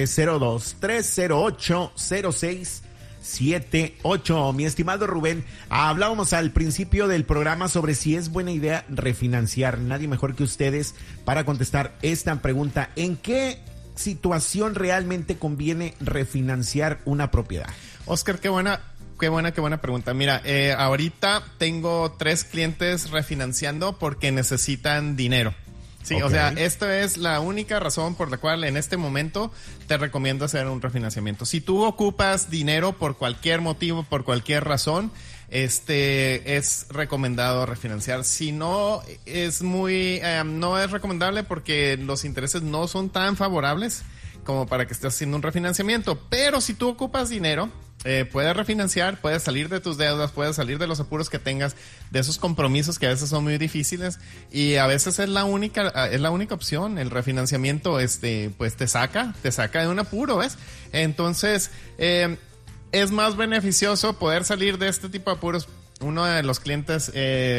702-308-0678. Mi estimado Rubén, hablábamos al principio del programa sobre si es buena idea refinanciar. Nadie mejor que ustedes para contestar esta pregunta. ¿En qué situación realmente conviene refinanciar una propiedad? Oscar, qué buena pregunta. Mira, ahorita tengo 3 clientes refinanciando porque necesitan dinero. Sí, okay. O sea, esta es la única razón por la cual en este momento te recomiendo hacer un refinanciamiento. Si tú ocupas dinero por cualquier motivo, por cualquier razón, es recomendado refinanciar. Si no, no es recomendable porque los intereses no son tan favorables como para que estés haciendo un refinanciamiento. Pero si tú ocupas dinero, puedes refinanciar, puedes salir de tus deudas, puedes salir de los apuros que tengas, de esos compromisos que a veces son muy difíciles y a veces es la única opción. El refinanciamiento, pues te saca de un apuro, ¿ves? Entonces, es más beneficioso poder salir de este tipo de apuros. Uno de los clientes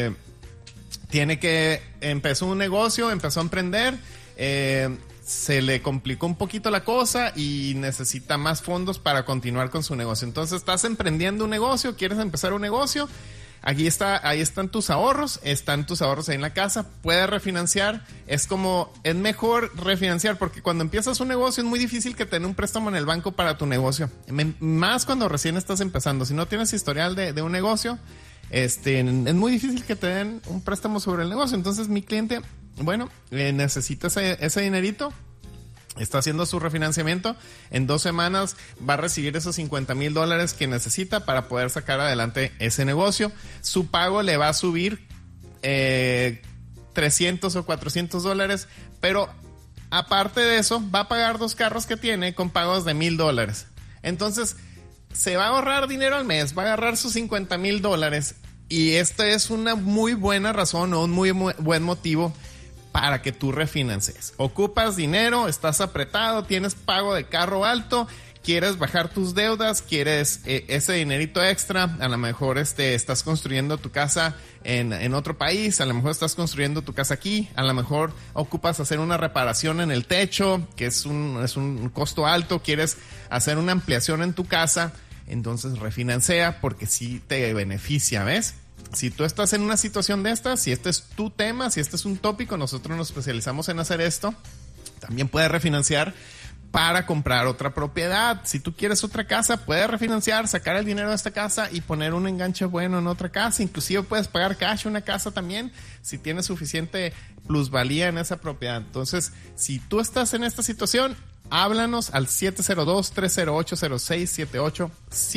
empezó un negocio, empezó a emprender, se le complicó un poquito la cosa y necesita más fondos para continuar con su negocio. Entonces estás emprendiendo un negocio, quieres empezar un negocio, ahí están tus ahorros ahí en la casa, puedes refinanciar. Es mejor refinanciar porque cuando empiezas un negocio es muy difícil que te den un préstamo en el banco para tu negocio, más cuando recién estás empezando. Si no tienes historial de un negocio, es muy difícil que te den un préstamo sobre el negocio. Entonces mi cliente, necesita ese dinerito, está haciendo su refinanciamiento, en 2 semanas va a recibir esos $50,000 que necesita para poder sacar adelante ese negocio. Su pago le va a subir $300 o $400, pero aparte de eso va a pagar 2 carros que tiene con pagos de $1,000. Entonces se va a ahorrar dinero al mes, va a agarrar sus $50,000 y esta es una muy buena razón o un muy buen motivo para que tú refinancies. Ocupas dinero, estás apretado, tienes pago de carro alto, quieres bajar tus deudas, quieres ese dinerito extra. A lo mejor estás construyendo tu casa en otro país, a lo mejor estás construyendo tu casa aquí, a lo mejor ocupas hacer una reparación en el techo, que es un costo alto, quieres hacer una ampliación en tu casa. Entonces refinancia porque sí te beneficia, ¿ves? Si tú estás en una situación de estas, si este es tu tema, si este es un tópico, nosotros nos especializamos en hacer esto. También puedes refinanciar para comprar otra propiedad. Si tú quieres otra casa, puedes refinanciar, sacar el dinero de esta casa y poner un enganche bueno en otra casa. Inclusive puedes pagar cash una casa también si tienes suficiente plusvalía en esa propiedad. Entonces, si tú estás en esta situación, háblanos al 702-308-0678,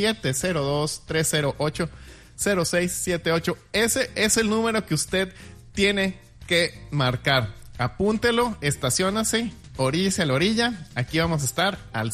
702-308-0678. Ese es el número que usted tiene que marcar. Apúntelo, estaciónase, oríllese a la orilla. Aquí vamos a estar al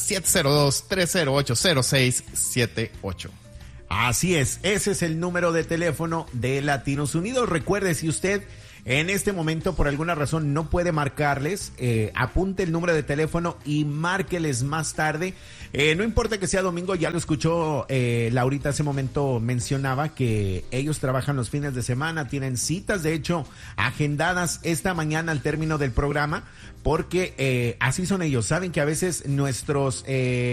702-308-0678. Así es, ese es el número de teléfono de Latinos Unidos. Recuerde, si usted en este momento por alguna razón no puede marcarles, apunte el número de teléfono y márqueles más tarde. No importa que sea domingo, ya lo escuchó Laurita hace momento, mencionaba que ellos trabajan los fines de semana, tienen citas de hecho agendadas esta mañana al término del programa, porque así son ellos. Saben que a veces nuestros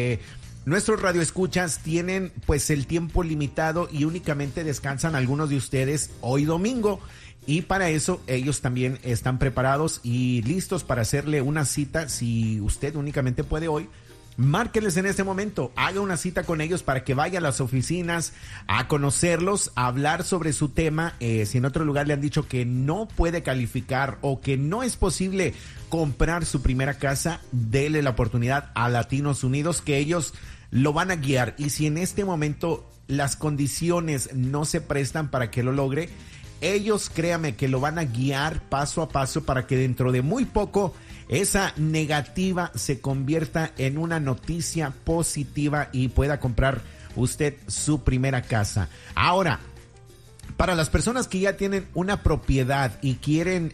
radioescuchas tienen pues el tiempo limitado y únicamente descansan algunos de ustedes hoy domingo. Y para eso ellos también están preparados y listos para hacerle una cita. Si usted únicamente puede hoy, márqueles en este momento, haga una cita con ellos para que vaya a las oficinas a conocerlos, a hablar sobre su tema. Si en otro lugar le han dicho que no puede calificar o que no es posible comprar su primera casa, dele la oportunidad a Latinos Unidos, que ellos lo van a guiar. Y si en este momento las condiciones no se prestan para que lo logre, ellos, créame, que lo van a guiar paso a paso para que dentro de muy poco esa negativa se convierta en una noticia positiva y pueda comprar usted su primera casa. Ahora, para las personas que ya tienen una propiedad y quieren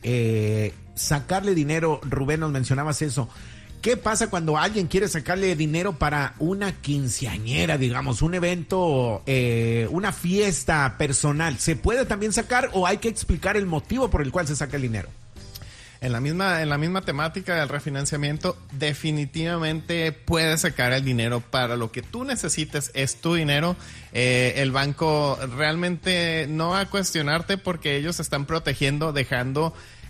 sacarle dinero, Rubén, nos mencionabas eso. ¿Qué pasa cuando alguien quiere sacarle dinero para una quinceañera, digamos, un evento, una fiesta personal? ¿Se puede también sacar o hay que explicar el motivo por el cual se saca el dinero? En la misma temática del refinanciamiento, definitivamente puedes sacar el dinero para lo que tú necesites, es tu dinero. El banco realmente no va a cuestionarte porque ellos están protegiendo, dejando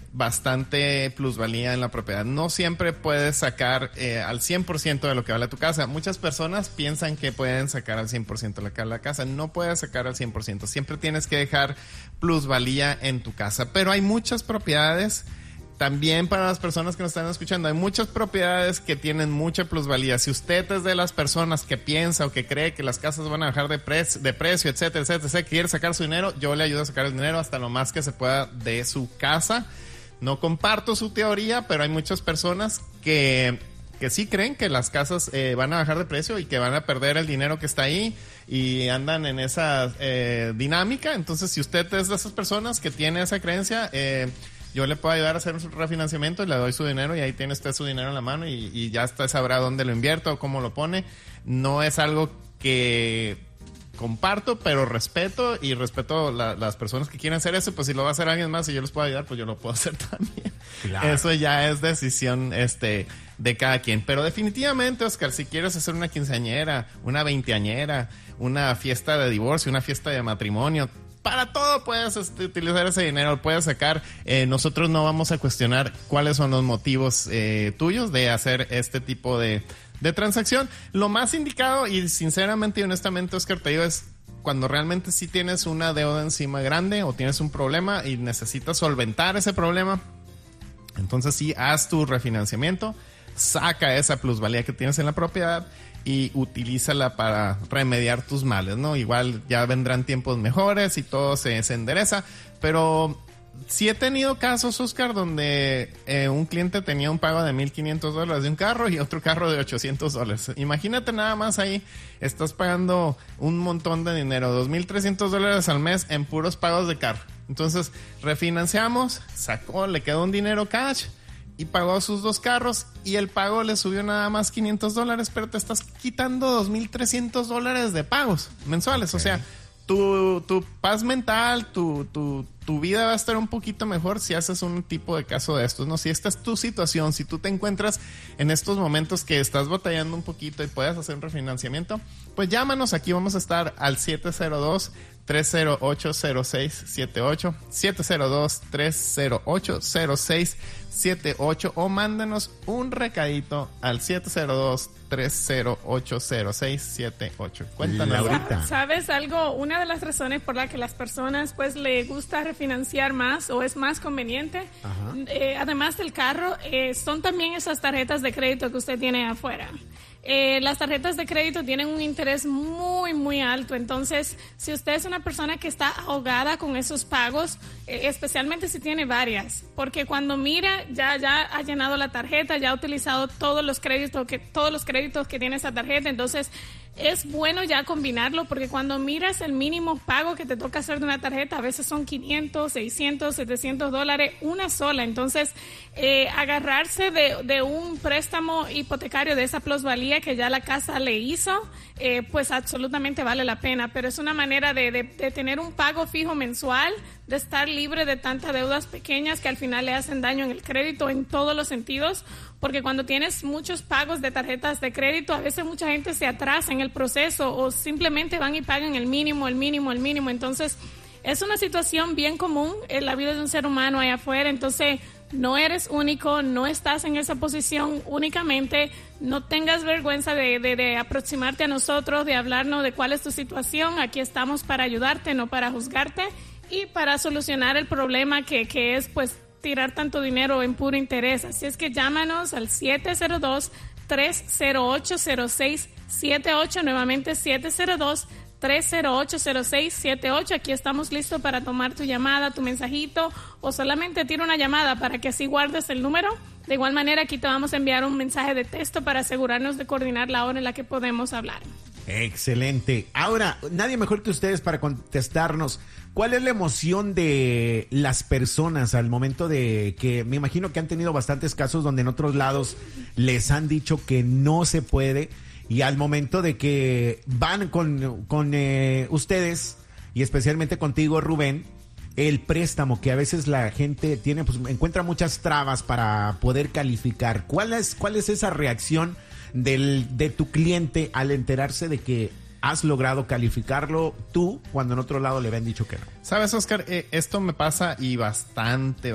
bastante plusvalía en la propiedad. No siempre puedes sacar al 100% de lo que vale tu casa. Muchas personas piensan que pueden sacar al 100% de la casa. No puedes sacar al 100%. Siempre tienes que dejar plusvalía en tu casa. Pero hay muchas propiedades, también para las personas que nos están escuchando, hay muchas propiedades que tienen mucha plusvalía. Si usted es de las personas que piensa o que cree que las casas van a bajar de precio, etcétera, etcétera, quiere sacar su dinero, yo le ayudo a sacar el dinero hasta lo más que se pueda de su casa. No comparto su teoría, pero hay muchas personas que sí creen que las casas van a bajar de precio y que van a perder el dinero que está ahí y andan en esa dinámica. Entonces, si usted es de esas personas que tiene esa creencia, yo le puedo ayudar a hacer un refinanciamiento y le doy su dinero y ahí tiene usted su dinero en la mano y ya usted sabrá dónde lo invierto o cómo lo pone. No es algo que comparto, pero respeto las personas que quieren hacer eso. Pues si lo va a hacer alguien más y yo les puedo ayudar, pues yo lo puedo hacer también. Claro. Eso ya es decisión de cada quien. Pero definitivamente, Oscar, si quieres hacer una quinceañera, una veinteañera, una fiesta de divorcio, una fiesta de matrimonio, para todo puedes utilizar ese dinero, puedes sacar. Nosotros no vamos a cuestionar cuáles son los motivos tuyos de hacer este tipo de transacción. Lo más indicado y sinceramente y honestamente, Oscar, te digo, es cuando realmente sí tienes una deuda encima grande o tienes un problema y necesitas solventar ese problema. Entonces sí, haz tu refinanciamiento, saca esa plusvalía que tienes en la propiedad y utilízala para remediar tus males, ¿no? Igual ya vendrán tiempos mejores y todo se endereza, pero sí he tenido casos, Oscar, donde un cliente tenía un pago de $1,500 de un carro y otro carro de $800. Imagínate nada más ahí, estás pagando un montón de dinero, $2,300 al mes en puros pagos de carro. Entonces, refinanciamos, sacó, le quedó un dinero cash y pagó sus dos carros y el pago le subió nada más $500, pero te estás quitando $2,300 de pagos mensuales. Okay. O sea, tu paz mental, tu vida va a estar un poquito mejor si haces un tipo de caso de estos, ¿no? Si esta es tu situación, si tú te encuentras en estos momentos que estás batallando un poquito y puedes hacer un refinanciamiento, pues llámanos, aquí vamos a estar al 308-0678, 702-308-0678 o mándanos un recadito al 702-308-0678. Cuéntanos, Laurita. ¿Sabes algo? Una de las razones por la que las personas pues le gusta refinanciar más o es más conveniente, además del carro, son también esas tarjetas de crédito que usted tiene afuera. Las tarjetas de crédito tienen un interés muy, muy alto. Entonces, si usted es una persona que está ahogada con esos pagos, especialmente si tiene varias, porque cuando mira, ya ha llenado la tarjeta, ya ha utilizado todos los créditos que tiene esa tarjeta. Entonces, es bueno ya combinarlo, porque cuando miras el mínimo pago que te toca hacer de una tarjeta, a veces son $500, $600, $700, una sola. Entonces, agarrarse de un préstamo hipotecario de esa plusvalía que ya la casa le hizo, pues absolutamente vale la pena. Pero es una manera de tener un pago fijo mensual, de estar libre de tantas deudas pequeñas que al final le hacen daño en el crédito en todos los sentidos. Porque cuando tienes muchos pagos de tarjetas de crédito, a veces mucha gente se atrasa en el proceso o simplemente van y pagan el mínimo. Entonces, es una situación bien común en la vida de un ser humano allá afuera. Entonces, no eres único, no estás en esa posición únicamente. No tengas vergüenza de aproximarte a nosotros, de hablarnos de cuál es tu situación. Aquí estamos para ayudarte, no para juzgarte y para solucionar el problema que es, pues, tirar tanto dinero en puro interés. Así es que llámanos al 702-308-0678, nuevamente 702-308-0678. Aquí estamos listos para tomar tu llamada, tu mensajito, o solamente tira una llamada para que así guardes el número. De igual manera, aquí te vamos a enviar un mensaje de texto para asegurarnos de coordinar la hora en la que podemos hablar. Excelente. Ahora, nadie mejor que ustedes para contestarnos. ¿Cuál es la emoción de las personas al momento de que, me imagino que han tenido bastantes casos donde en otros lados les han dicho que no se puede, y al momento de que van con ustedes y especialmente contigo, Rubén, el préstamo que a veces la gente tiene, pues encuentra muchas trabas para poder calificar? ¿Cuál es esa reacción de tu cliente al enterarse de que has logrado calificarlo tú cuando en otro lado le habían dicho que no? ¿Sabes, Oscar? Esto me pasa y bastante.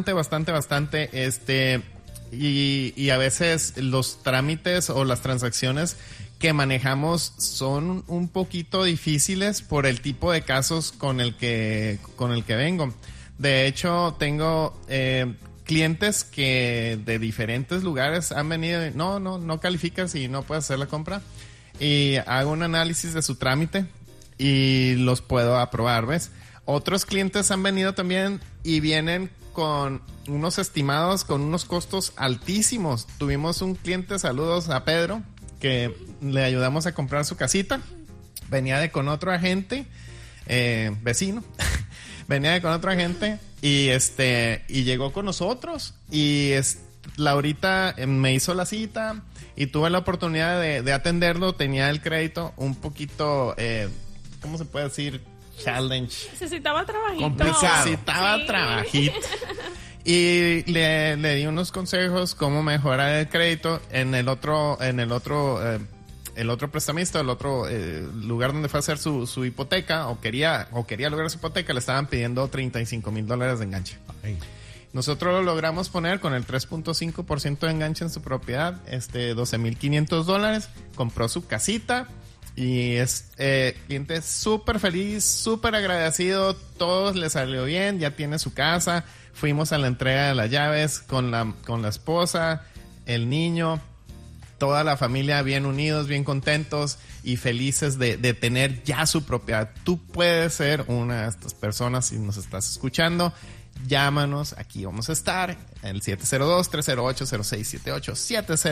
Y a veces los trámites o las transacciones que manejamos son un poquito difíciles por el tipo de casos con el que vengo. De hecho, tengo clientes que de diferentes lugares han venido y no calificas y no puedes hacer la compra. Y hago un análisis de su trámite y los puedo aprobar, ¿ves? Otros clientes han venido también y vienen con unos estimados, con unos costos altísimos. Tuvimos un cliente, saludos a Pedro, que le ayudamos a comprar su casita. Venía con otro agente, vecino, venía con otro agente y llegó con nosotros y Laurita me hizo la cita y tuve la oportunidad de atenderlo. Tenía el crédito un poquito, ¿cómo se puede decir? Challenge. Necesitaba trabajito. Complicado. Necesitaba trabajito. Y le di unos consejos cómo mejorar el crédito en el otro prestamista, el otro lugar donde fue a hacer su hipoteca o quería lograr su hipoteca. Le estaban pidiendo $35,000 de enganche. Ay. Nosotros lo logramos poner con el 3.5% de enganche en su propiedad, $12,500. Compró su casita y es cliente súper feliz, súper agradecido. Todo le salió bien, ya tiene su casa. Fuimos a la entrega de las llaves con la esposa, el niño, toda la familia bien unidos, bien contentos y felices de tener ya su propiedad. Tú puedes ser una de estas personas si nos estás escuchando. Llámanos, aquí vamos a estar, el 702-308-0678,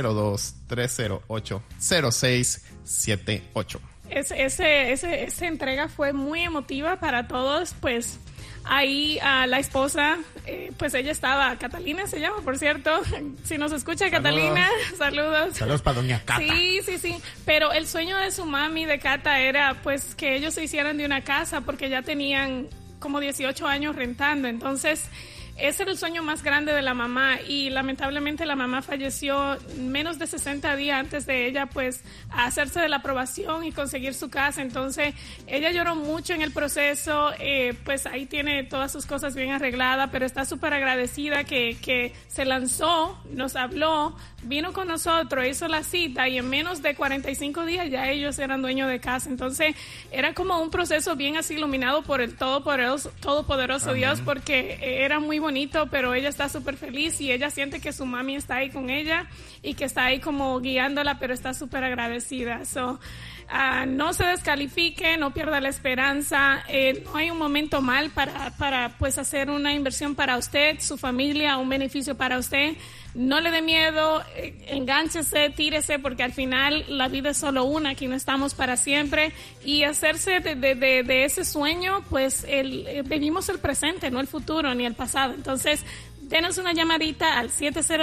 702-308-0678. Esa entrega fue muy emotiva para todos, pues ahí la esposa, pues ella estaba, Catalina se llama, por cierto, si nos escucha Catalina, saludos. Saludos para doña Cata. Sí, pero el sueño de su mami, de Cata, era pues que ellos se hicieran de una casa porque ya tenían como 18 años rentando. Entonces ese era el sueño más grande de la mamá y lamentablemente la mamá falleció menos de 60 días antes de ella pues hacerse de la aprobación y conseguir su casa. Entonces ella lloró mucho en el proceso, pues ahí tiene todas sus cosas bien arregladas, pero está súper agradecida que se lanzó, nos habló, vino con nosotros, hizo la cita y en menos de 45 días ya ellos eran dueños de casa. Entonces era como un proceso bien así iluminado por el todopoderoso Dios, porque era muy bonito, pero ella está súper feliz y ella siente que su mami está ahí con ella y que está ahí como guiándola, pero está súper agradecida. No se descalifique, no pierda la esperanza, no hay un momento mal para pues hacer una inversión para usted, su familia, un beneficio para usted. No le dé miedo, engánchese, tírese, porque al final la vida es solo una, aquí no estamos para siempre, y hacerse de ese sueño, pues vivimos el presente, no el futuro ni el pasado. Entonces, denos una llamadita al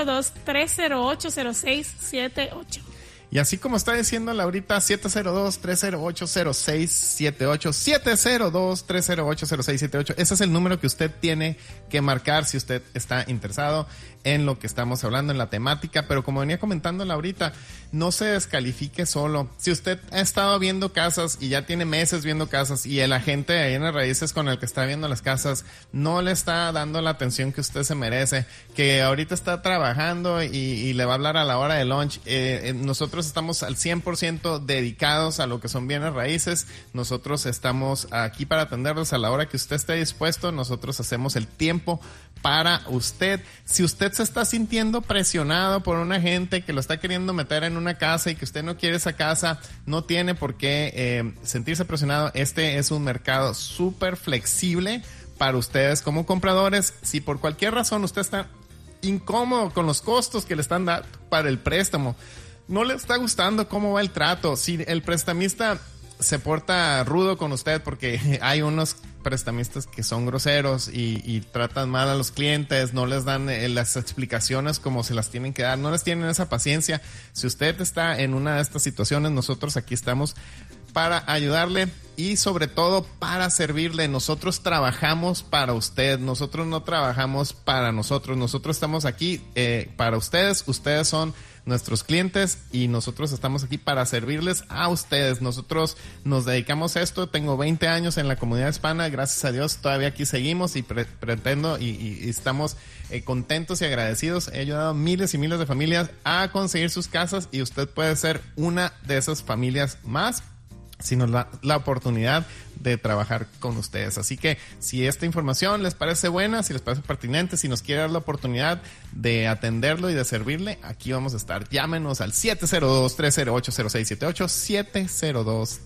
702-308-0678. Y así como está diciendo Laurita, 702-308-0678, 702-308-0678. Ese es el número que usted tiene que marcar si usted está interesado en lo que estamos hablando, en la temática. Pero como venía comentando Laurita, no se descalifique solo. Si usted ha estado viendo casas y ya tiene meses viendo casas y el agente ahí en las raíces con el que está viendo las casas no le está dando la atención que usted se merece, que ahorita está trabajando y le va a hablar a la hora de lunch, nosotros estamos al 100% dedicados a lo que son bienes raíces. Nosotros estamos aquí para atenderlos a la hora que usted esté dispuesto. Nosotros hacemos el tiempo para usted. Si usted se está sintiendo presionado por un agente que lo está queriendo meter en una casa y que usted no quiere esa casa, no tiene por qué sentirse presionado. Este es un mercado súper flexible para ustedes como compradores. Si por cualquier razón usted está incómodo con los costos que le están dando para el préstamo, no le está gustando cómo va el trato, si el prestamista se porta rudo con usted, porque hay unos prestamistas que son groseros y tratan mal a los clientes, no les dan las explicaciones como se las tienen que dar, no les tienen esa paciencia. Si usted está en una de estas situaciones, nosotros aquí estamos para ayudarle y sobre todo para servirle. Nosotros trabajamos para usted, nosotros no trabajamos para nosotros, nosotros estamos aquí para ustedes. Ustedes son nuestros clientes y nosotros estamos aquí para servirles a ustedes. Nosotros nos dedicamos a esto. Tengo 20 años en la comunidad hispana, gracias a Dios todavía aquí seguimos y pretendo y estamos contentos y agradecidos. He ayudado a miles y miles de familias a conseguir sus casas y usted puede ser una de esas familias más si nos da la oportunidad de trabajar con ustedes. Así que si esta información les parece buena, si les parece pertinente, si nos quiere dar la oportunidad de atenderlo y de servirle, aquí vamos a estar. Llámenos al 702-308-0678,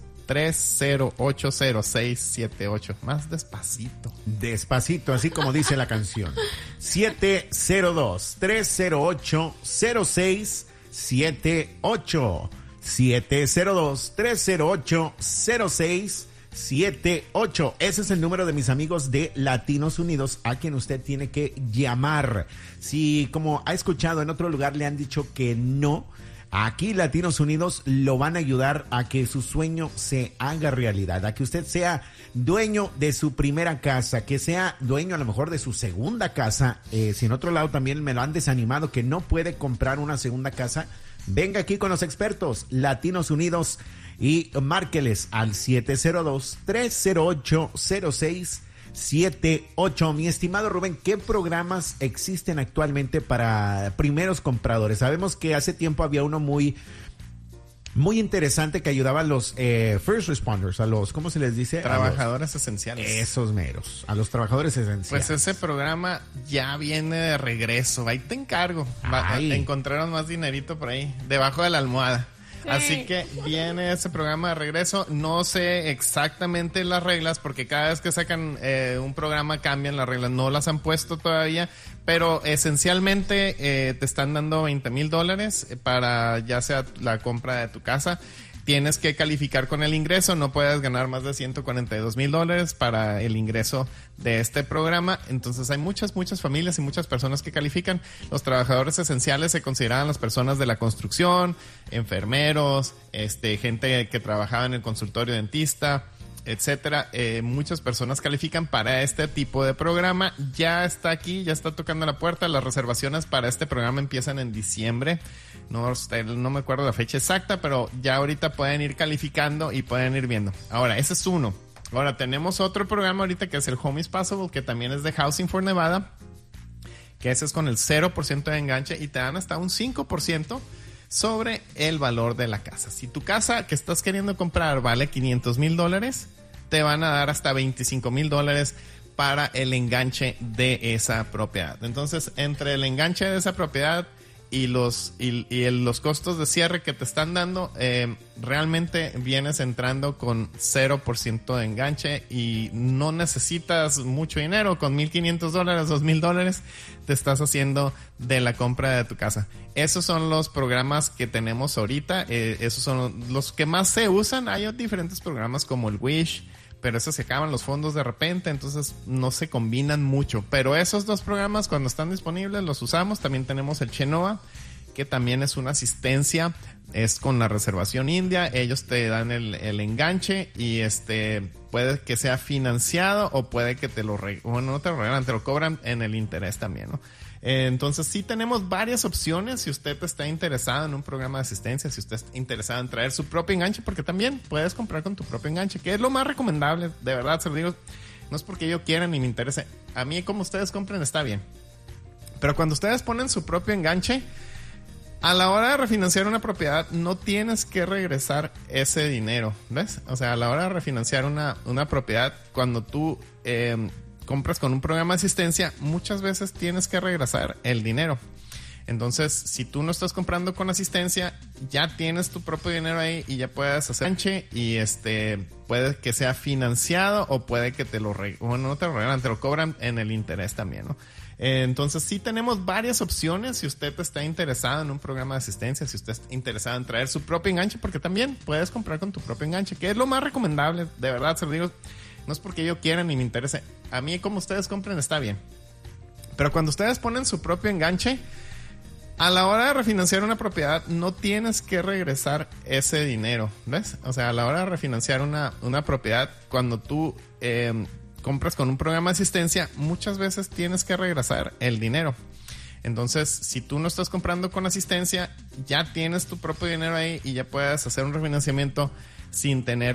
702-308-0678. Más despacito. Despacito, así como dice la canción. 702-308-0678. 702-308-0678. Ese es el número de mis amigos de Latinos Unidos a quien usted tiene que llamar. Si, como ha escuchado en otro lugar, le han dicho que no, aquí Latinos Unidos lo van a ayudar a que su sueño se haga realidad, a que usted sea dueño de su primera casa, que sea dueño a lo mejor de su segunda casa. Si en otro lado también me lo han desanimado, que no puede comprar una segunda casa, venga aquí con los expertos Latinos Unidos y márqueles al 702-308-0678. Mi estimado Rubén, ¿qué programas existen actualmente para primeros compradores? Sabemos que hace tiempo había uno muy interesante que ayudaba a los first responders, a los, ¿cómo se les dice? Trabajadores esenciales. Esos meros, a los trabajadores esenciales. Pues ese programa ya viene de regreso. Ahí te encargo. Encontraron más dinerito por ahí, debajo de la almohada. Sí. Así que viene ese programa de regreso. No sé exactamente las reglas porque cada vez que sacan un programa cambian las reglas. No las han puesto todavía, pero esencialmente te están dando $20,000 para ya sea la compra de tu casa. Tienes que calificar con el ingreso, no puedes ganar más de $142,000 para el ingreso de este programa. Entonces hay muchas familias y muchas personas que califican. Los trabajadores esenciales se consideraban las personas de la construcción, enfermeros, gente que trabajaba en el consultorio dentista, etcétera. Muchas personas califican para este tipo de programa. Ya está aquí, ya está tocando la puerta. Las reservaciones para este programa empiezan en diciembre. No me acuerdo la fecha exacta, pero ya ahorita pueden ir calificando y pueden ir viendo. Ahora, ese es uno. Ahora, tenemos otro programa ahorita que es el Home is Possible, que también es de Housing for Nevada, que ese es con el 0% de enganche y te dan hasta un 5% sobre el valor de la casa. Si tu casa que estás queriendo comprar vale $500,000, te van a dar hasta $25,000 para el enganche de esa propiedad. Entonces, entre el enganche de esa propiedad y los costos de cierre que te están dando, realmente vienes entrando con 0% de enganche y no necesitas mucho dinero. Con $1,500, $2,000 te estás haciendo de la compra de tu casa. Esos son los programas que tenemos ahorita. Esos son los que más se usan. Hay diferentes programas como el Wish, pero esos se acaban los fondos de repente, entonces no se combinan mucho. Pero esos dos programas, cuando están disponibles, los usamos. También tenemos el Chenoa, que también es una asistencia, es con la reservación india. Ellos te dan el enganche y puede que sea financiado o puede que no te lo regalan, te lo cobran en el interés también, ¿no? Entonces sí tenemos varias opciones si usted está interesado en un programa de asistencia, si usted está interesado en traer su propio enganche, porque también puedes comprar con tu propio enganche, que es lo más recomendable, de verdad se lo digo. No es porque yo quiera ni me interese, a mí como ustedes compren está bien, pero cuando ustedes ponen su propio enganche, a la hora de refinanciar una propiedad no tienes que regresar ese dinero, ¿ves? O sea, a la hora de refinanciar una propiedad, cuando tú compras con un programa de asistencia, muchas veces tienes que regresar el dinero. Entonces, si tú no estás comprando con asistencia, ya tienes tu propio dinero ahí y ya puedes hacer enganche y puede que sea financiado o puede que no te lo regalan, te lo cobran en el interés también, ¿no? Entonces sí tenemos varias opciones si usted está interesado en un programa de asistencia, si usted está interesado en traer su propio enganche, porque también puedes comprar con tu propio enganche, que es lo más recomendable, de verdad se lo digo. No es porque yo quiera ni me interese, a mí como ustedes compren está bien, pero cuando ustedes ponen su propio enganche, a la hora de refinanciar una propiedad no tienes que regresar ese dinero, ¿ves? O sea, a la hora de refinanciar una propiedad, cuando tú compras con un programa de asistencia, muchas veces tienes que regresar el dinero. Entonces, si tú no estás comprando con asistencia, ya tienes tu propio dinero ahí y ya puedes hacer un refinanciamiento sin tener